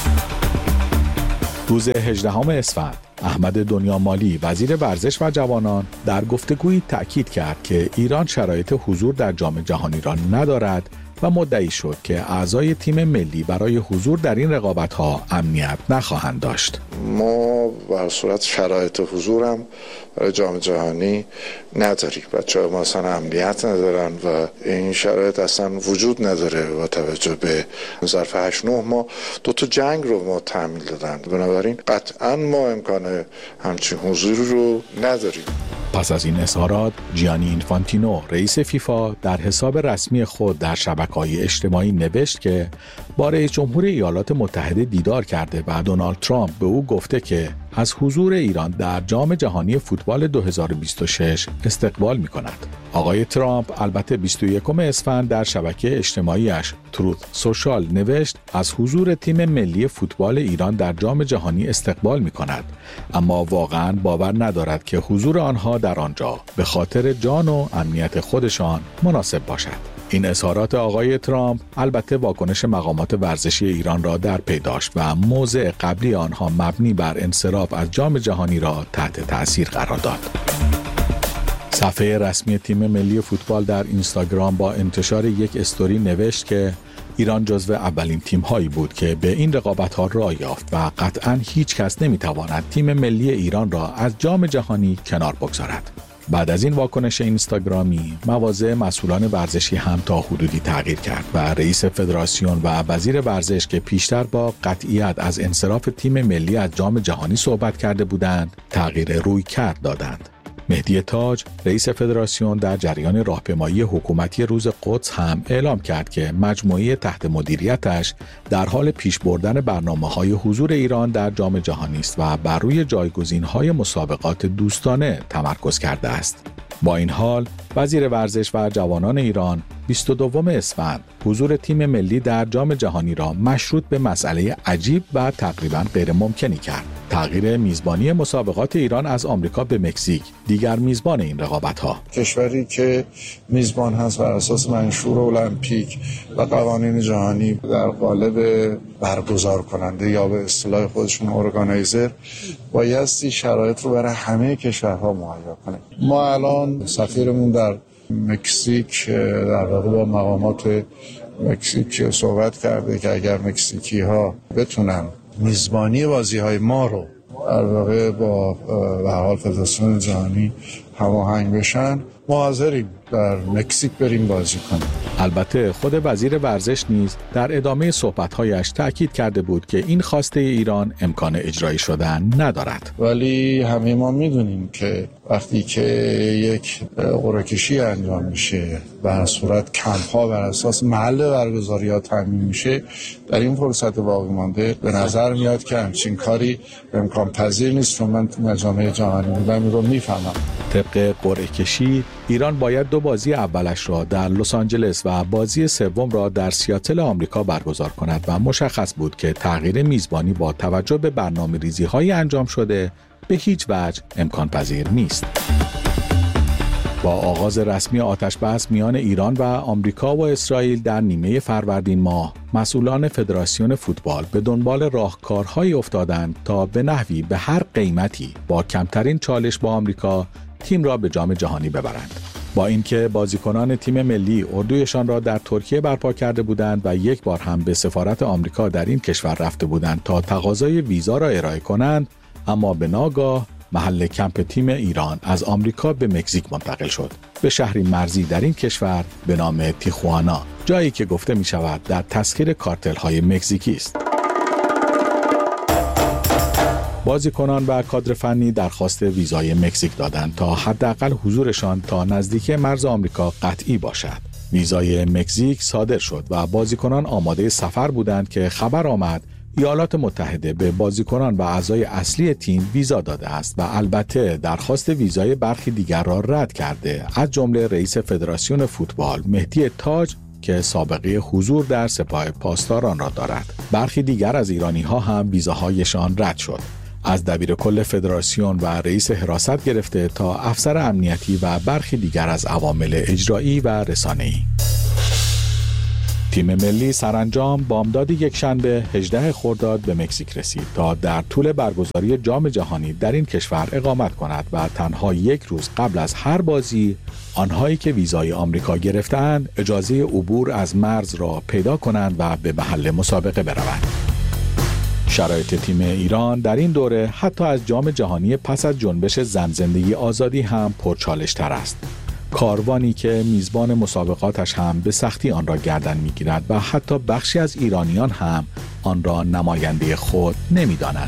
J: روز 18 اسفند، احمد دنیامالی وزیر ورزش و جوانان در گفتگویی تأکید کرد که ایران شرایط حضور در جام جهانی را ندارد و مدعی شد که اعضای تیم ملی برای حضور در این رقابت‌ها امنیت نخواهند داشت.
L: ما به صورت شرایط حضورم برای جام جهانی نداریم. بچه‌ها ما اصلا امنیت ندارن و این شرایط اصلا وجود نداره با توجه به ظرف 8-9 ماه 2 جنگ رو ما تحمیل دادن. بنابراین قطعا ما امکان همچین حضوری رو نداریم.
J: پس از این اظهارات، جیانی اینفانتینو رئیس فیفا در حساب رسمی خود در شبکه‌های اجتماعی نوشت که با رئیس جمهور ایالات متحده دیدار کرده و دونالد ترامپ به او گفته که از حضور ایران در جام جهانی فوتبال 2026 استقبال می‌کند. آقای ترامپ البته 21 اسفند در شبکه اجتماعیش تروت سوشال نوشت از حضور تیم ملی فوتبال ایران در جام جهانی استقبال می‌کند، اما واقعاً باور ندارد که حضور آنها در آنجا به خاطر جان و امنیت خودشان مناسب باشد. این اظهارات آقای ترامپ البته واکنش مقامات ورزشی ایران را در پی داشت و موضع قبلی آنها مبنی بر انصراف از جام جهانی را تحت تأثیر قرار داد. صفحه رسمی تیم ملی فوتبال در اینستاگرام با انتشار یک استوری نوشت که ایران جزو اولین تیم‌هایی بود که به این رقابت‌ها راه یافت و قطعاً هیچ کس نمی‌تواند تیم ملی ایران را از جام جهانی کنار بگذارد. بعد از این واکنش اینستاگرامی، مواضع مسئولان ورزشی هم تا حدودی تغییر کرد و رئیس فدراسیون و وزیر ورزش که پیشتر با قطعیت از انصراف تیم ملی از جام جهانی صحبت کرده بودند، تغییر رویکرد دادند. مهدی تاج، رئیس فدراسیون، در جریان راهپیمایی حکومتی روز قدس هم اعلام کرد که مجموعه تحت مدیریتش در حال پیش بردن برنامه‌های حضور ایران در جام جهانی است و بر روی جایگزین‌های مسابقات دوستانه تمرکز کرده است. با این حال، وزیر ورزش و جوانان ایران 22 اسفند حضور تیم ملی در جام جهانی را مشروط به مسئله عجیب و تقریباً غیر ممکنی کرد: تغییر میزبانی مسابقات ایران از آمریکا به مکزیک، دیگر میزبان این رقابت‌ها.
L: کشوری که میزبان هست بر اساس منشور المپیک و قوانین جهانی در قالب برگزار کننده یا به اصطلاح خودشون ارگانایزر، بایستی شرایط رو برای همه کشورها مهیا کنه. ما الان سفیرمون در مکزیک در واقع با مقامات مکزیک صحبت کرده که اگر مکزیکی ها بتونن میزبانی بازی های ما رو در واقع با به حال فدراسیون جهانی هماهنگ بشن، ما حاضریم در مکزیک بریم بازی کنیم.
J: البته خود وزیر ورزش نیز در ادامه صحبت‌هایش تأکید کرده بود که این خواسته ایران امکان اجرایی شدن ندارد.
L: ولی همه ما میدونیم که وقتی که یک قرعه‌کشی انجام میشه بر صورت کمپ‌ها بر اساس محل برگزاری‌ها تعیین میشه، در این فرصت باقی مانده به نظر میاد که همچین کاری امکان پذیر نیست. چون من تو مجامع جهانی بودم این رو میفهمم.
J: طبق قرعه‌کشی ایران باید 2 بازی اولش را در لس آنجلس و بازی سوم را در سیاتل آمریکا برگزار کند و مشخص بود که تغییر میزبانی با توجه به برنامه‌ریزی‌های انجام شده به هیچ وجه امکان پذیر نیست. با آغاز رسمی آتش‌بس میان ایران و آمریکا و اسرائیل در نیمه فروردین ماه، مسئولان فدراسیون فوتبال به دنبال راهکارهایی افتادند تا به نحوی به هر قیمتی با کمترین چالش با آمریکا تیم را به جام جهانی ببرند. با اینکه بازیکنان تیم ملی اردویشان را در ترکیه برپا کرده بودند و یک بار هم به سفارت آمریکا در این کشور رفته بودند تا تقاضای ویزا را ارائه کنند، اما به ناگاه محل کمپ تیم ایران از آمریکا به مکزیک منتقل شد، به شهری مرزی در این کشور به نام تیخوانا، جایی که گفته می شود در تسخیر کارتل های مکزیکی است. بازیکنان و کادر فنی درخواست ویزای مکزیک دادند تا حداقل حضورشان تا نزدیکی مرز آمریکا قطعی باشد. ویزای مکزیک صادر شد و بازیکنان آماده سفر بودند که خبر آمد ایالات متحده به بازیکنان و اعضای اصلی تیم ویزا داده است و البته درخواست ویزای برخی دیگر را رد کرده، از جمله رئیس فدراسیون فوتبال مهدی تاج که سابقه حضور در سپاه پاسداران را دارد. برخی دیگر از ایرانی‌ها هم ویزاهایشان رد شد، از دبیرکل فدراسیون و رئیس حراست گرفته تا افسر امنیتی و برخی دیگر از عوامل اجرایی و رسانه‌ای. تیم ملی سرانجام بامداد یکشنبه 18 خرداد به مکزیک رسید تا در طول برگزاری جام جهانی در این کشور اقامت کند و تنها یک روز قبل از هر بازی آنهایی که ویزای آمریکا گرفتند اجازه عبور از مرز را پیدا کنند و به محل مسابقه بروند. شرایط تیم ایران در این دوره حتی از جام جهانی پس از جنبش زن زندگی آزادی هم پرچالش‌تر است. کاروانی که میزبان مسابقاتش هم به سختی آن را گردن می‌گیرد و حتی بخشی از ایرانیان هم آن را نماینده خود نمی‌دانند.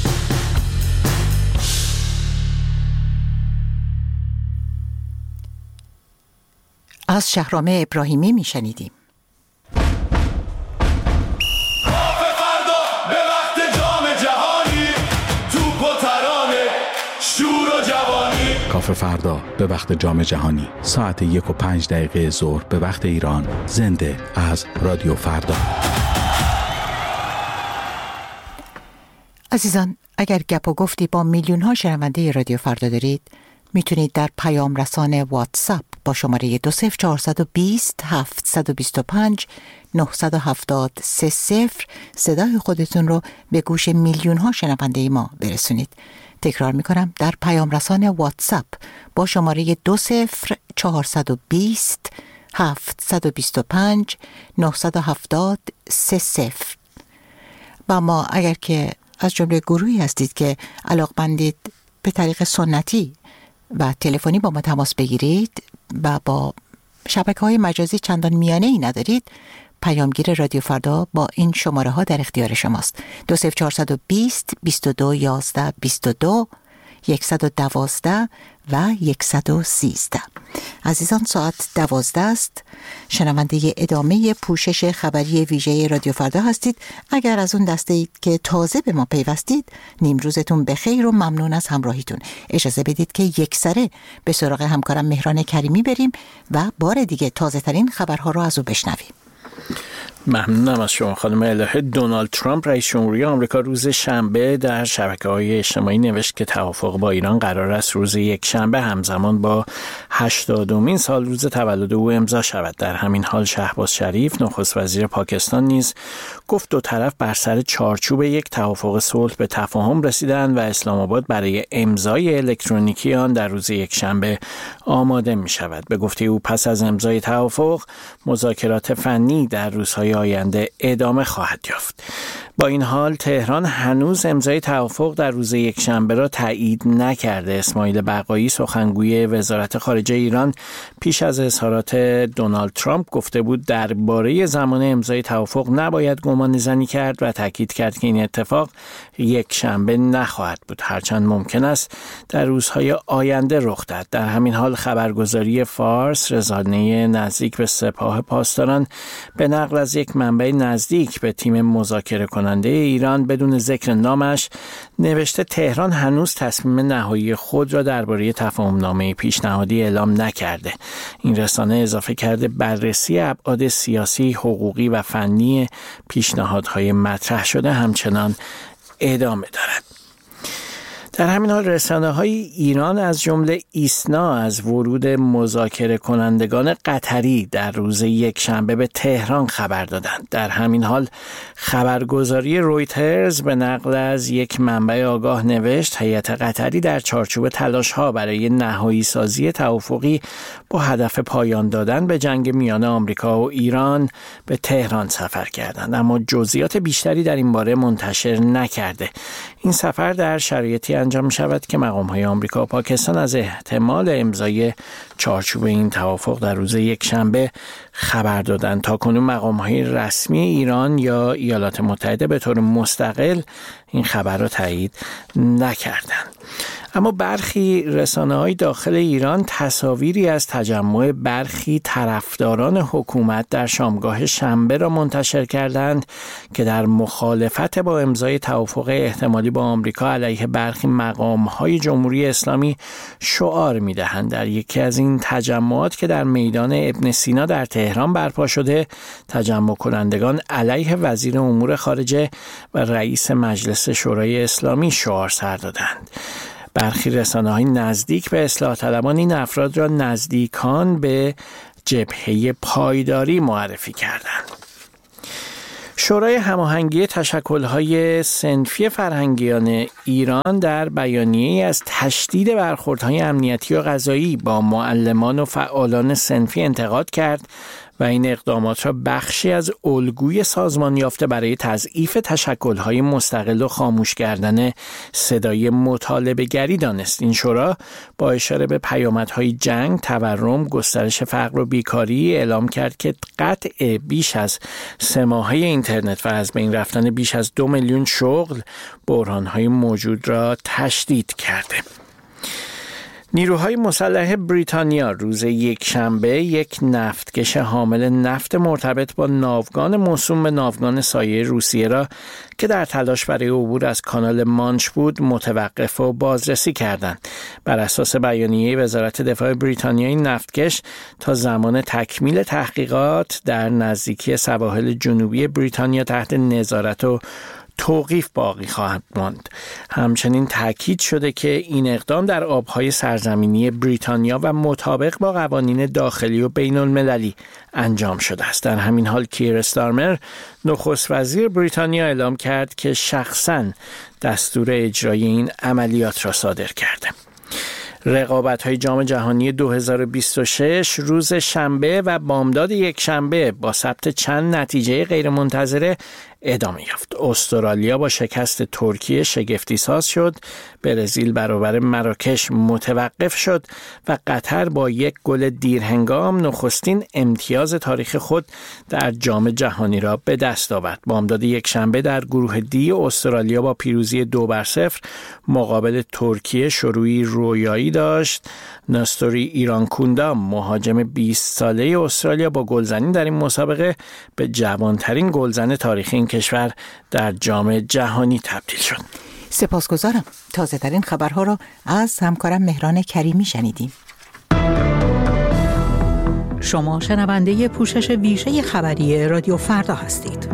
B: از شهرام ابراهیمی میشنیدیم.
J: کافه فردا به وقت جام جهانی ساعت 1:05 ظهر به وقت ایران، زنده از رادیو فردا.
B: عزیزان، اگر گپ و گفتی با میلیون ها شنونده رادیو فردا دارید، میتونید در پیام رسان واتساپ با شماره 20420 725 970 صدای خودتون رو به گوش میلیون ها شنونده ما برسونید. تکرار میکنم، در پیام رسان واتساپ با شماره 20420 725 970 و ما اگر که از جمله گروهی هستید که علاقمندید به طریق سنتی و تلفنی با ما تماس بگیرید و با شبکه‌های مجازی چندان میانه‌ای ندارید، پیامگیر رادیو فردا با این شماره ها در اختیار شماست: 20420 22 11 22 112 و 113. عزیزان، ساعت 12 است. شنونده ادامه پوشش خبری ویژه رادیو فردا هستید. اگر از اون دسته اید که تازه به ما پیوستید، نیمروزتون بخیر و ممنون از همراهیتون. اجازه بدید که یکسره به سراغ همکارم مهران کریمی بریم و بار دیگه تازه ترین خبرها رو از او بشنویم.
M: ممنونم از شما خانم الهه. دونالد ترامپ رئیس جمهوری آمریکا روز شنبه در شبکه‌های اجتماعی نوشت که توافق با ایران قرار است روز یکشنبه همزمان با 80مین سال روز تولد او امضا شود. در همین حال شهباز شریف نخست وزیر پاکستان نیز گفت دو طرف بر سر چارچوب یک توافق صلح به تفاهم رسیدند و اسلام آباد برای امضای الکترونیکی آن در روز یکشنبه آماده می شود. به گفته او پس از امضای توافق مذاکرات فنی در روزهای آینده ادامه خواهد یافت. با این حال تهران هنوز امضای توافق در روز یکشنبه را تایید نکرده. اسماعیل بقایی سخنگوی وزارت خارجه ایران پیش از اظهارات دونالد ترامپ گفته بود درباره زمان امضای توافق نباید گمانه‌زنی کرد و تاکید کرد که این اتفاق یکشنبه نخواهد بود، هرچند ممکن است در روزهای آینده رخ دهد. در همین حال خبرگزاری فارس، رسانه نزدیک به سپاه پاسداران، به نقل از یک منبع نزدیک به تیم مذاکره کننده ایران بدون ذکر نامش نوشته تهران هنوز تصمیم نهایی خود را درباره تفاهم‌نامه پیشنهادی اعلام نکرده. این رسانه اضافه کرده بررسی ابعاد سیاسی، حقوقی و فنی پیشنهادهای مطرح شده همچنان ادامه دارد. در همین حال رسانه‌های ایران از جمله ایسنا از ورود مذاکره کنندگان قطری در روز یکشنبه به تهران خبر دادند. در همین حال خبرگزاری رویترز به نقل از یک منبع آگاه نوشت هیئت قطری در چارچوب تلاش‌ها برای نهایی سازی توافقی با هدف پایان دادن به جنگ میان آمریکا و ایران به تهران سفر کردند، اما جزئیات بیشتری در این باره منتشر نکرده. این سفر در شرایطی انجام شود که مقام‌های آمریکا و پاکستان از احتمال امضای چارچوب این توافق در روز یکشنبه خبر دادند. تاکنون مقام‌های رسمی ایران یا ایالات متحده به طور مستقل این خبر را تایید نکردند. اما برخی رسانه‌های داخل ایران تصاویری از تجمع برخی طرفداران حکومت در شامگاه شنبه را منتشر کردند که در مخالفت با امضای توافق احتمالی با آمریکا علیه برخی مقام‌های جمهوری اسلامی شعار می‌دهند. در یکی از این تجمعات که در میدان ابن سینا در تهران برپا شده، تجمع کنندگان علیه وزیر امور خارجه و رئیس مجلس شورای اسلامی شعار سر دادند. برخی رسانه‌های نزدیک به اصلاح طلبان این افراد را نزدیکان به جبهه پایداری معرفی کردند. شورای هماهنگی تشکل‌های صنفی فرهنگیان ایران در بیانیه‌ای از تشدید برخوردهای امنیتی و قضایی با معلمان و فعالان صنفی انتقاد کرد و این اقدامات را بخشی از الگوی سازمان یافته برای تضعیف تشکل‌های مستقل و خاموش کردن صدای مطالبه‌گری دانست. این شورا با اشاره به پیامدهای جنگ، تورم، گسترش فقر و بیکاری اعلام کرد که قطع بیش از 3 ماهه اینترنت و از بین رفتن بیش از 2 میلیون شغل بحران‌های موجود را تشدید کرده. نیروهای مسلح بریتانیا روز یکشنبه یک نفتکش حامل نفت مرتبط با ناوگان موسوم به ناوگان سایه روسیه را که در تلاش برای عبور از کانال مانچ بود متوقف و بازرسی کردند. بر اساس بیانیه وزارت دفاع بریتانیا این نفتکش تا زمان تکمیل تحقیقات در نزدیکی سواحل جنوبی بریتانیا تحت نظارت و توقیف باقی خواهد ماند. همچنین تاکید شده که این اقدام در آبهای سرزمینی بریتانیا و مطابق با قوانین داخلی و بین المللی انجام شده است. در همین حال کیر استارمر نخست وزیر بریتانیا اعلام کرد که شخصاً دستور اجرای این عملیات را صادر کرده. رقابت‌های جام جهانی 2026 روز شنبه و بامداد یکشنبه با ثبت چند نتیجه غیرمنتظره ادامه یافت. استرالیا با شکست ترکیه شگفتی ساز شد، برزیل برابر مراکش متوقف شد و قطر با یک گل دیرهنگام نخستین امتیاز تاریخ خود در جام جهانی را به دست آورد. بامداد یکشنبه در گروه دی استرالیا با پیروزی 2-0 مقابل ترکیه شروعی رویایی داشت. ناستوری ایرانکوندا مهاجم 20 ساله استرالیا با گلزنی در این مسابقه به جوانترین گلزن تاریخی این کشور در جام جهانی تبدیل شد.
B: سپاسگزارم. تازه ترین خبرها را از همکارم مهران کریمی شنیدیم.
N: شما شنونده پوشش ویژه خبری رادیو فردا هستید.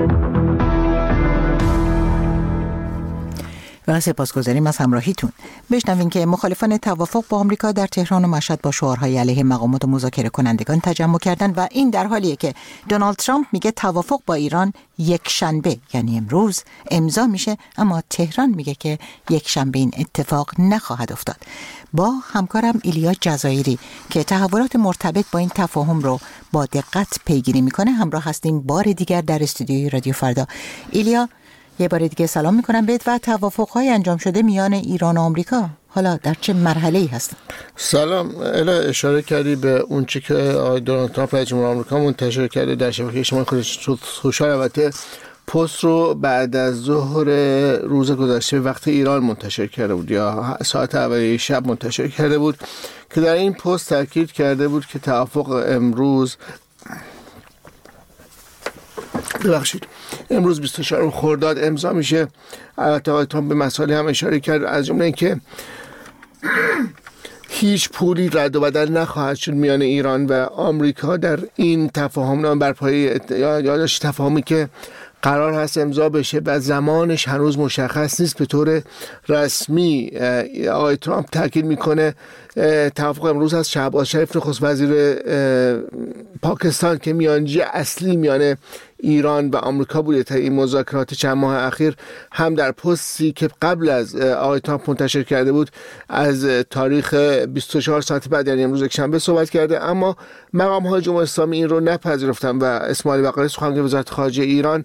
B: و سپاسگزاریم از همراهیتون. بشنوین که مخالفان توافق با آمریکا در تهران و مشهد با شعارهای علیه مقامات و مذاکره کنندگان تجمع کردند و این در حالیه که دونالد ترامپ میگه توافق با ایران یک شنبه یعنی امروز امضا میشه، اما تهران میگه که یک شنبه این اتفاق نخواهد افتاد. با همکارم ایلیا جزایری که تحولات مرتبط با این تفاهم رو با دقت پیگیری میکنه همراه هستیم بار دیگر در استودیوی رادیو فردا. ایلیا، یه بار دیگه سلام میکنم بهت و توافق‌های انجام شده میان ایران و آمریکا حالا در چه مرحله‌ای هستن؟
A: سلام. الا اشاره کردی به اون چیزی که دونالد ترامپ رئیس جمهور آمریکا منتشر کرده در شبکه اجتماعی سوشال. البته پست رو بعد از ظهر روز گذشته وقت ایران منتشر کرده بود یا ساعت اولیه شب منتشر کرده بود که در این پست تاکید کرده بود که توافق امروز 24 خرداد امضا میشه. البته آقای ترامپ به مسائل هم اشاره کرد، از جمله اینکه هیچ پولی رد و بدل نخواهد شد میان ایران و آمریکا در این تفاهم نامه بر پایه یادداشت تفاهمی که قرار هست امضا بشه و زمانش هنوز مشخص نیست. به طور رسمی آقای ترامپ تاکید میکنه توافق امروز از شهباز شریف نخست وزیر پاکستان که میانجی اصلی میان ایران و آمریکا بوده تا این مذاکرات چند ماه اخیر، هم در پستی که قبل از آقای ترامپ منتشر کرده بود از تاریخ 24 ساعت بعد، یعنی امروز یکشنبه، صحبت کرده. اما مقام های جمهوری اسلامی این رو نپذیرفتن و اسماعیل بقالی سخنگوی وزارت خارجه ایران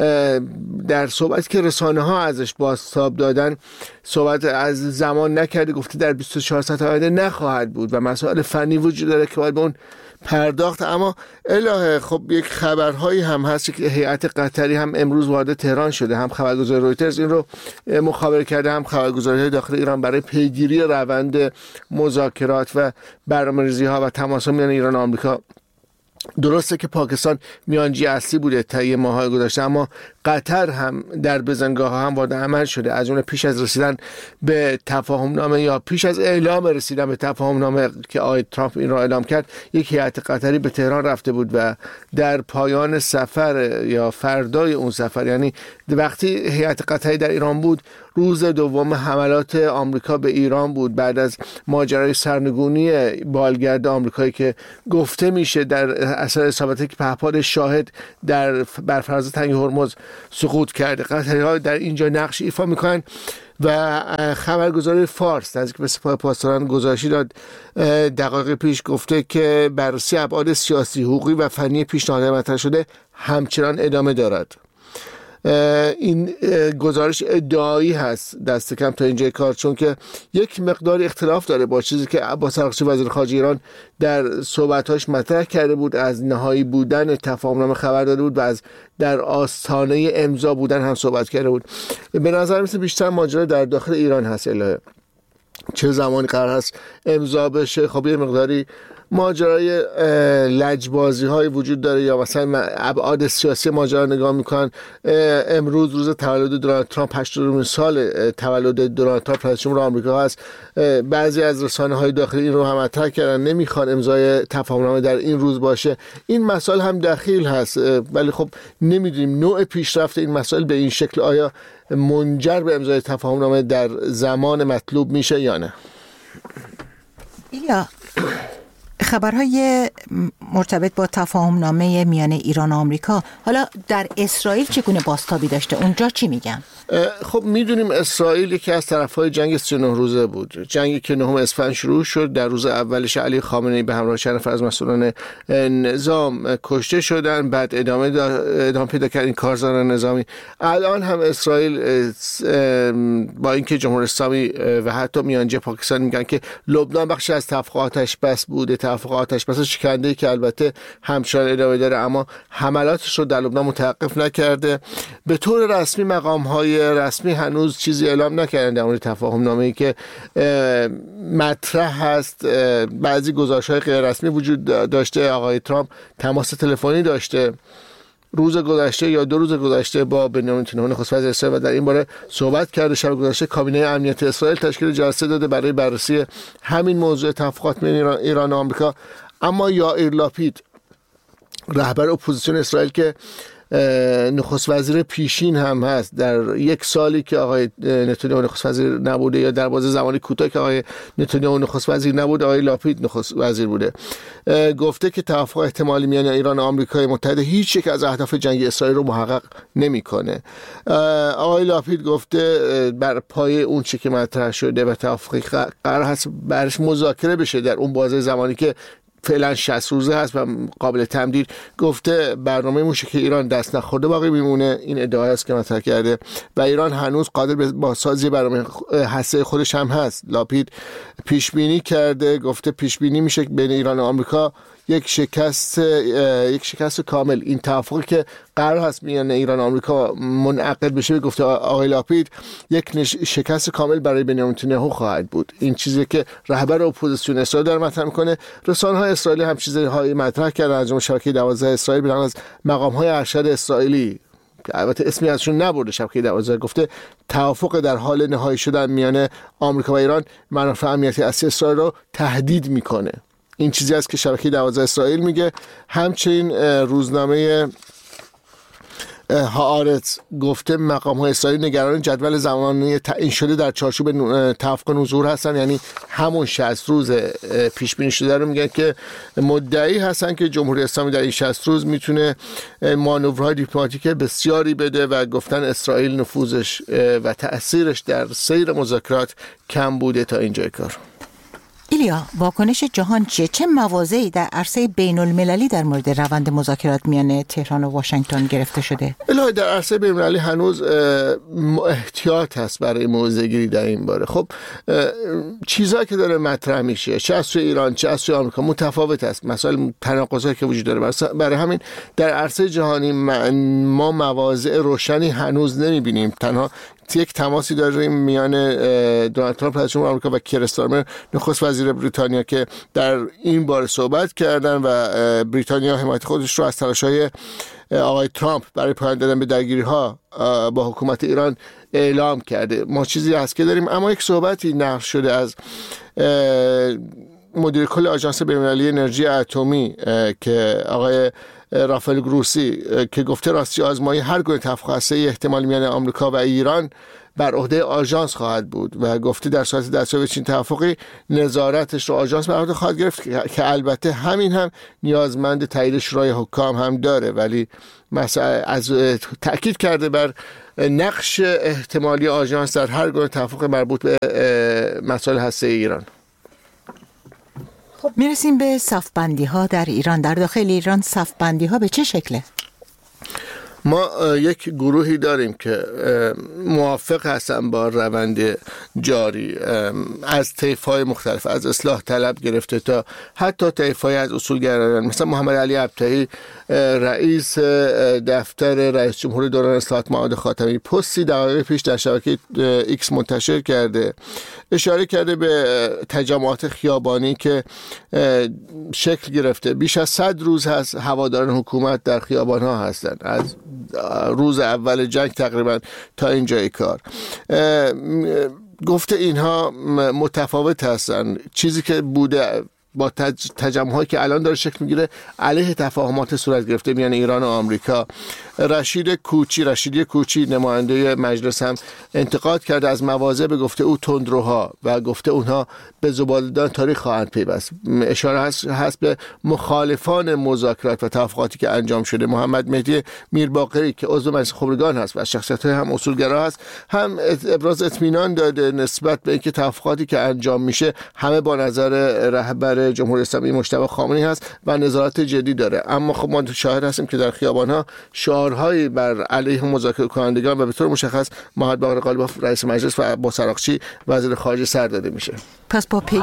A: در صحبت که رسانه ها ازش بازتاب دادن صحبت از زمان نکرده، گفته در 24 ساعت آینده نخواهد بود و مسائل فنی وجود داره که باید به اون پرداخت. اما الهه خب یک خبرهایی هم هست که هیئت قطری هم امروز وارد تهران شده، هم خبرگزاری رویترز این رو مخابره کرده، هم خبرگزاری‌های داخل ایران، برای پیگیری روند مذاکرات و برنامه‌ریزی‌ها و تماس‌ها میان ایران و آمریکا. درسته که پاکستان میانجی اصلی بوده تا یه ماهای گذشته، اما قطر هم در بزنگاه ها هم وارد عمل شده. از اون پیش از رسیدن به تفاهم نامه یا پیش از اعلام رسیدن به تفاهم نامه که آقای ترامپ این را اعلام کرد، یک هیئت قطری به تهران رفته بود و در پایان سفر یا فردای اون سفر، یعنی وقتی هیئت قطری در ایران بود، روز دوم حملات آمریکا به ایران بود بعد از ماجرای سرنگونی بالگرد آمریکایی که گفته میشه در اثر اصابتی که پهپاد شاهد بر فراز تنگ هرمز سقوط کرده. قطری‌ها در اینجا نقش ایفا میکنن و خبرگزاری فارس نزدیک به سپاه پاسداران گزارشی داد دقایق پیش، گفته که بررسی ابعاد سیاسی، حقوقی و فنی پیشنهاد مطرح شده همچنان ادامه دارد. این گزارش ادعایی هست دست کم تا اینجای کار، چون که یک مقدار اختلاف داره با چیزی که عباس عراقچی وزیر خارجه ایران در صحبتاش مطرح کرده بود، از نهایی بودن تفاهمنامه خبر داده بود و از در آستانه امضا بودن هم صحبت کرده بود. به نظر میاد بیشتر ماجرا در داخل ایران هست. الهه چه زمانی قرار هست امضا بشه؟ خب یه مقداری ماجرای لجبازی های وجود داره، یا مثلا ابعاد سیاسی ماجرا نگاه میکنن. امروز روز تولد دونالد ترامپ، 80 سال تولد دونالد ترامپ رئیس جمهور آمریکا هست. بعضی از رسانه های داخلی این رو هم مطرح کردن، نمیخوان امضای تفاهمنامه در این روز باشه. این مسائل هم دخیل هست، ولی خب نمیدونیم نوع پیشرفت این مسائل به این شکل آیا منجر به امضای تفاهمنامه در زمان مطلوب میشه یا نه.
B: ایلیا، خبرهای مرتبط با تفاهمنامه میان ایران و آمریکا حالا در اسرائیل چگونه بازتابی داشته؟ اونجا چی میگن؟
A: خب میدونیم اسرائیل یکی از طرفهای جنگ 39 روزه بود، جنگی که 9 اسفند شروع شد. در روز اولش علی خامنه‌ای به همراه چند نفر از مسئولان نظام کشته شدن، بعد ادامه پیدا کرد این کارزاران نظامی. الان هم اسرائیل با اینکه جمهوری اسلامی و حتی میانجی پاکستان میگن که لبنان بخشی از توافق آتش بس بوده، توافق آتش بس شکننده‌ای که البته همچنان ادامه داره، اما حملاتش رو در لبنان متوقف نکرده. به طور رسمی مقام‌های رسمی هنوز چیزی اعلام نکردن در مورد تفاهم‌نامه‌ای که مطرح هست. بعضی گزارش‌های غیر رسمی وجود داشته. آقای ترامپ تماس تلفنی داشته روز گذشته یا 2 روز گذشته با بنیامین نتانیاهو نخست وزیر اسرائیل و در این باره صحبت کرده. شب گذشته کابینه امنیت اسرائیل تشکیل جلسه داده برای بررسی همین موضوع توافقات میان ایران و آمریکا. اما یائیر لاپید، رهبر اپوزیسیون اسرائیل که نخست وزیر پیشین هم هست، در یک سالی که آقای نتانیاهو نخست وزیر نبوده یا در بازه زمانی کوتاه که آقای نتانیاهو نخست وزیر نبوده، آقای لاپید نخست وزیر بوده، گفته که توافق احتمالی میان ایران و آمریکای متحد هیچ یک از اهداف جنگی اسرائیل رو محقق نمیکنه. آقای لاپید گفته بر پایه اون چیزی که مطرح شده و توافقی قرار هست برش مذاکره بشه در اون بازه زمانی که فعلا 60 روزه هست و قابل تمدید. گفته برنامه موشه که ایران دست نخورده باقی میمونه. این ادعای است که مطرح کرده و ایران هنوز قادر به بازسازی برنامه هسته خودش هم هست. لاپید پیش بینی کرده، گفته پیش بینی میشه بین ایران و آمریکا یک شکست کامل. این توافقی که قرار هست میان ایران و آمریکا منعقد بشه، گفته آقای لاپید، یک شکست کامل برای بنیامین نتانیاهو خواهد بود. این چیزی که رهبر اپوزیسیون اسرائیل داره مطرح میکنه. رسانه‌های اسرائیلی هم چیزهای مطرح کردن، از جمله شبکه 12 اسرائیل به نقل از مقام‌های ارشد اسرائیلی که البته اسمی ازشون نبرده، شبکه 12 گفته توافق در حال نهایی شدن میان آمریکا و ایران منافع امنیتی اصلی اسرائیل رو تهدید میکنه. این چیزی است که شبکه 12 اسرائیل میگه. همچنین روزنامه هآرتز گفته مقام‌های اسرائیل نگران جدول زمانی تعیین شده در چارچوب توافق نوظهور هستن، یعنی همون 60 روز پیش بینی شده رو میگن که مدعی هستن که جمهوری اسلامی در این 60 روز میتونه مانورهای دیپلماتیک بسیاری بده و گفتن اسرائیل نفوذش و تأثیرش در سیر مذاکرات کم بوده تا اینجای کار.
B: ایلیا، واکنش جهان چه مواضعی در عرصه بین المللی در مورد روند مذاکرات میان تهران و واشنگتن گرفته شده؟
A: الهی در عرصه بین المللی هنوز احتیاط هست برای موضع‌گیری در این باره. خب چیزایی که داره مطرح میشه چه از سوی ایران چه از سوی آمریکا متفاوت است، مثلا تناقضایی که وجود داره. برای همین در عرصه جهانی ما مواضع روشنی هنوز نمیبینیم. تنها یک تماسی داریم میان دونالد ترامپ رئیس جمهور آمریکا و کیر استارمر نخست وزیر بریتانیا که در این باره صحبت کردن و بریتانیا حمایت خودش رو از تلاش‌های آقای ترامپ برای پایان دادن به درگیری‌ها با حکومت ایران اعلام کرده. ما چیزی هست که داریم، اما یک صحبتی نقل شده از مدیر کل آژانس بین‌المللی انرژی اتمی که آقای رافائل گروسی که گفته راستی آزمایی هر گونه توافق هسته‌ای احتمال میان آمریکا و ایران بر عهده آژانس خواهد بود و گفته در صورت دستیابی به چنین توافقی نظارتش رو آژانس بر عهده خواهد گرفت که البته همین هم نیازمند تایید شورای حکام هم داره، ولی از تأکید کرده بر نقش احتمالی آژانس در هر گونه توافق مربوط به مسائل هسته‌ای ایران.
B: خب میرسیم به صفبندی ها در ایران. در داخل ایران صفبندی ها به چه شکله؟
A: ما یک گروهی داریم که موافق هستن با روند جاری از طیف‌های مختلف، از اصلاح طلب گرفته تا حتی طیف‌های از اصولگرایان، مثلا محمد علی ابطحی رئیس دفتر رئیس جمهور دوران اصلاحات معاد خاتمی پستی دقایق پیش در شبکه ایکس منتشر کرده، اشاره کرده به تجمعات خیابانی که شکل گرفته. بیش از 100 روز هست هواداران حکومت در خیابان‌ها هستند، از روز اول جنگ تقریبا تا اینجای کار. گفته اینها متفاوت هستن. چیزی که بوده با تجمع‌هایی که الان داره شکل میگیره علیه تفاهمات صورت گرفته میان ایران و آمریکا. رشیدی کوچی نماینده مجلس هم انتقاد کرده از مواضع به گفته او تندروها و گفته اونها به زباله‌دان تاریخ خواهند پیوست. اشاره هست به مخالفان مذاکرات و توافقاتی که انجام شده. محمد مهدی میرباقری که عضو مجلس خبرگان هست و شخصیت‌های هم اصولگرا هست هم ابراز اطمینان داده نسبت به اینکه توافقاتی که انجام میشه همه با نظر رهبر جمهوری اسلامی مجتبی خامنه‌ای هست و نظارت جدی داره. اما خب ما شاهد هستیم که در خیابان‌ها شعارهایی بر علیه مذاکره کنندگان و به طور مشخص محمد باقر غالیباف رئیس مجلس و عباس عراقچی وزیر خارجه سر داده میشه.
B: پس با پیگیری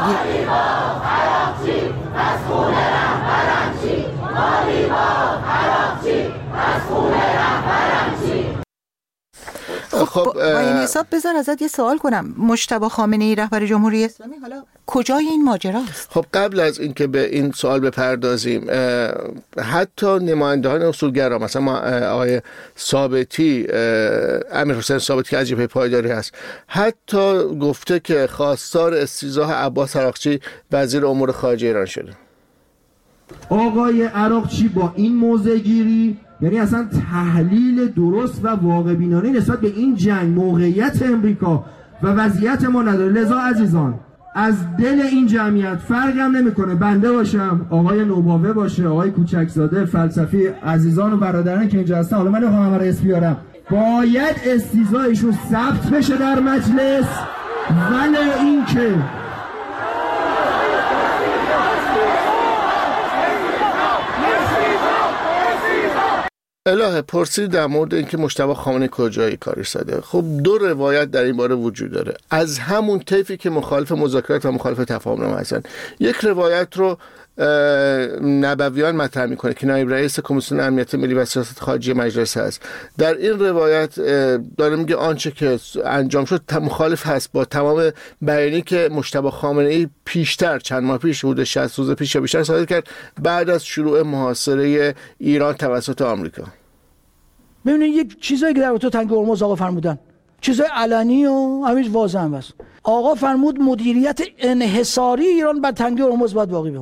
B: خب با این حساب بذار ازت یه سوال کنم. مجتبی خامنه‌ای رهبر جمهوری اسلامی حالا کجای این ماجراست؟
A: خب قبل از اینکه به این سوال بپردازیم، حتی نمایندگان اصولگرا مثلا ما آقای ثابتی، امیر حسین ثابتی که از جبهه پایداری هست، حتی گفته که خواستار استیضاح عباس عراقچی وزیر امور خارجه ایران شده.
O: آقای عراقچی با این موضع گیری، یعنی اصلا تحلیل درست و واقع بینانه نسبت به این جنگ، موقعیت امریکا و وضعیت ما نداره. لذا عزیزان از دل این جمعیت فرق هم نمیکنه بنده باشم، آقای نوباوه باشه، آقای کوچکزاده، فلسفی، عزیزان و برادران که اینجا هستن، حالا من نمیخوام همه رو اسم بیارم، باید استیضاحشون ثبت بشه در مجلس. ولی این که
A: الهه پرسید در مورد اینکه مجتبی خامنه‌ای کجای کاری ساده. خب دو روایت در این باره وجود داره از همون طیفی که مخالف مذاکرات و مخالف تفاهم‌نامه هستن. یک روایت رو نبویان مطرح میکنه که نایب رئیس کمیسیون امنیت ملی و سیاست خارجی مجلس هست. در این روایت داره میگه آنچه که انجام شد مخالف هست با تمام بیانیه‌ای که مجتبی خامنه‌ای پیشتر چند ماه پیش حدود 60 روز پیش یا بیشتر صادر کرد بعد از شروع محاصره ایران توسط آمریکا.
P: ببینید یک چیزایی که در رابطه تنگ هرمز آقا فرمودن چیزای علنی و همین واضح هم هست. آقا فرمود مدیریت انحصاری ایران بر تنگ هرمز باید باقی بمونه.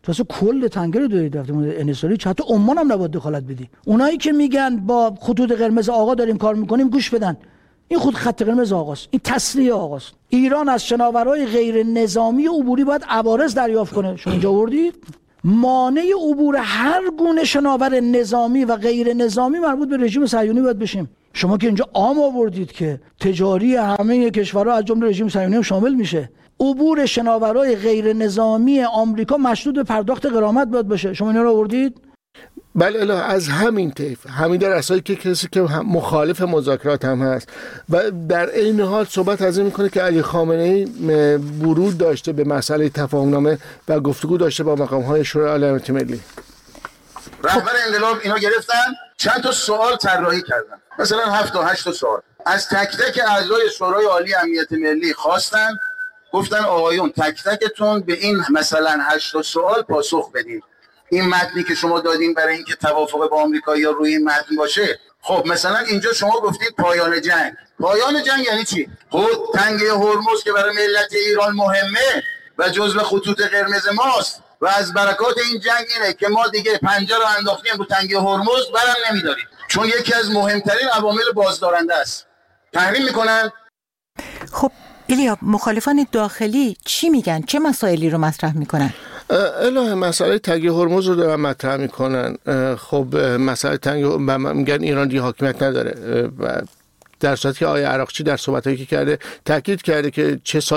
P: تو کل تنگه رو دارید رفتیم انحصاری، حتی عمان هم نباید دخالت بدی. اونایی که میگن با خطوط قرمز آقا داریم کار میکنیم، گوش بدن، این خود خط قرمز آقاست، این تسلیه آقاست. ایران از شناورهای غیر نظامی عبوری باید عوارض دریافت کنه. شما اینجا آوردید مانع عبور هر گونه شناور نظامی و غیر نظامی مربوط به رژیم صهیونی باید بشیم. شما که اینجا عام آوردید که تجاری همه کشورها از جمله رژیم صهیونی هم شامل میشه. عبور شناورهای غیر نظامی آمریکا مشروط به پرداخت غرامت باید باشه. شما اینا رو آوردید؟
A: بله از همین طیف، همین در اساسی که کسی که مخالف مذاکرات هم هست و در این حال صحبت از این میکنه که علی خامنه‌ای ورود داشته به مسئله تفاهم‌نامه و گفتگو داشته با مقام‌های شورای عالی امنیت ملی.
Q: رهبر انقلاب اینا گرفتن چند تا سوال طراحی کردن، مثلا 7 تا 8 تا سوال از تک تک اعضای شورای عالی امنیت ملی خواستن، گفتن آقایون تک تکتون به این مثلا 8 تا سوال پاسخ بدید. این متنی که شما دادین برای اینکه توافق با آمریکایی‌ها روی این متن باشه، خب مثلا اینجا شما گفتید پایان جنگ. پایان جنگ یعنی چی؟ خب تنگه هرمز که برای ملت ایران مهمه و جزو خطوط قرمز ماست و از برکات این جنگ اینه که ما دیگه پنجه رو انداختیم رو تنگه هرمز، برم نمیداریم، چون یکی از مهمترین عوامل بازدارنده است. تحریم میکنن.
B: خب ایلیا، مخالفان داخلی چی میگن؟ چه مسائلی رو مطرح میکنن؟
A: الهه مسئله تنگه هرمز رو دارن مطرح میکنن. خب مسئله تنگه میگن ایران دیگه حاکمیت نداره و در صورتی که آقای عراقچی در صحبتایی که کرده تاکید کرده که چه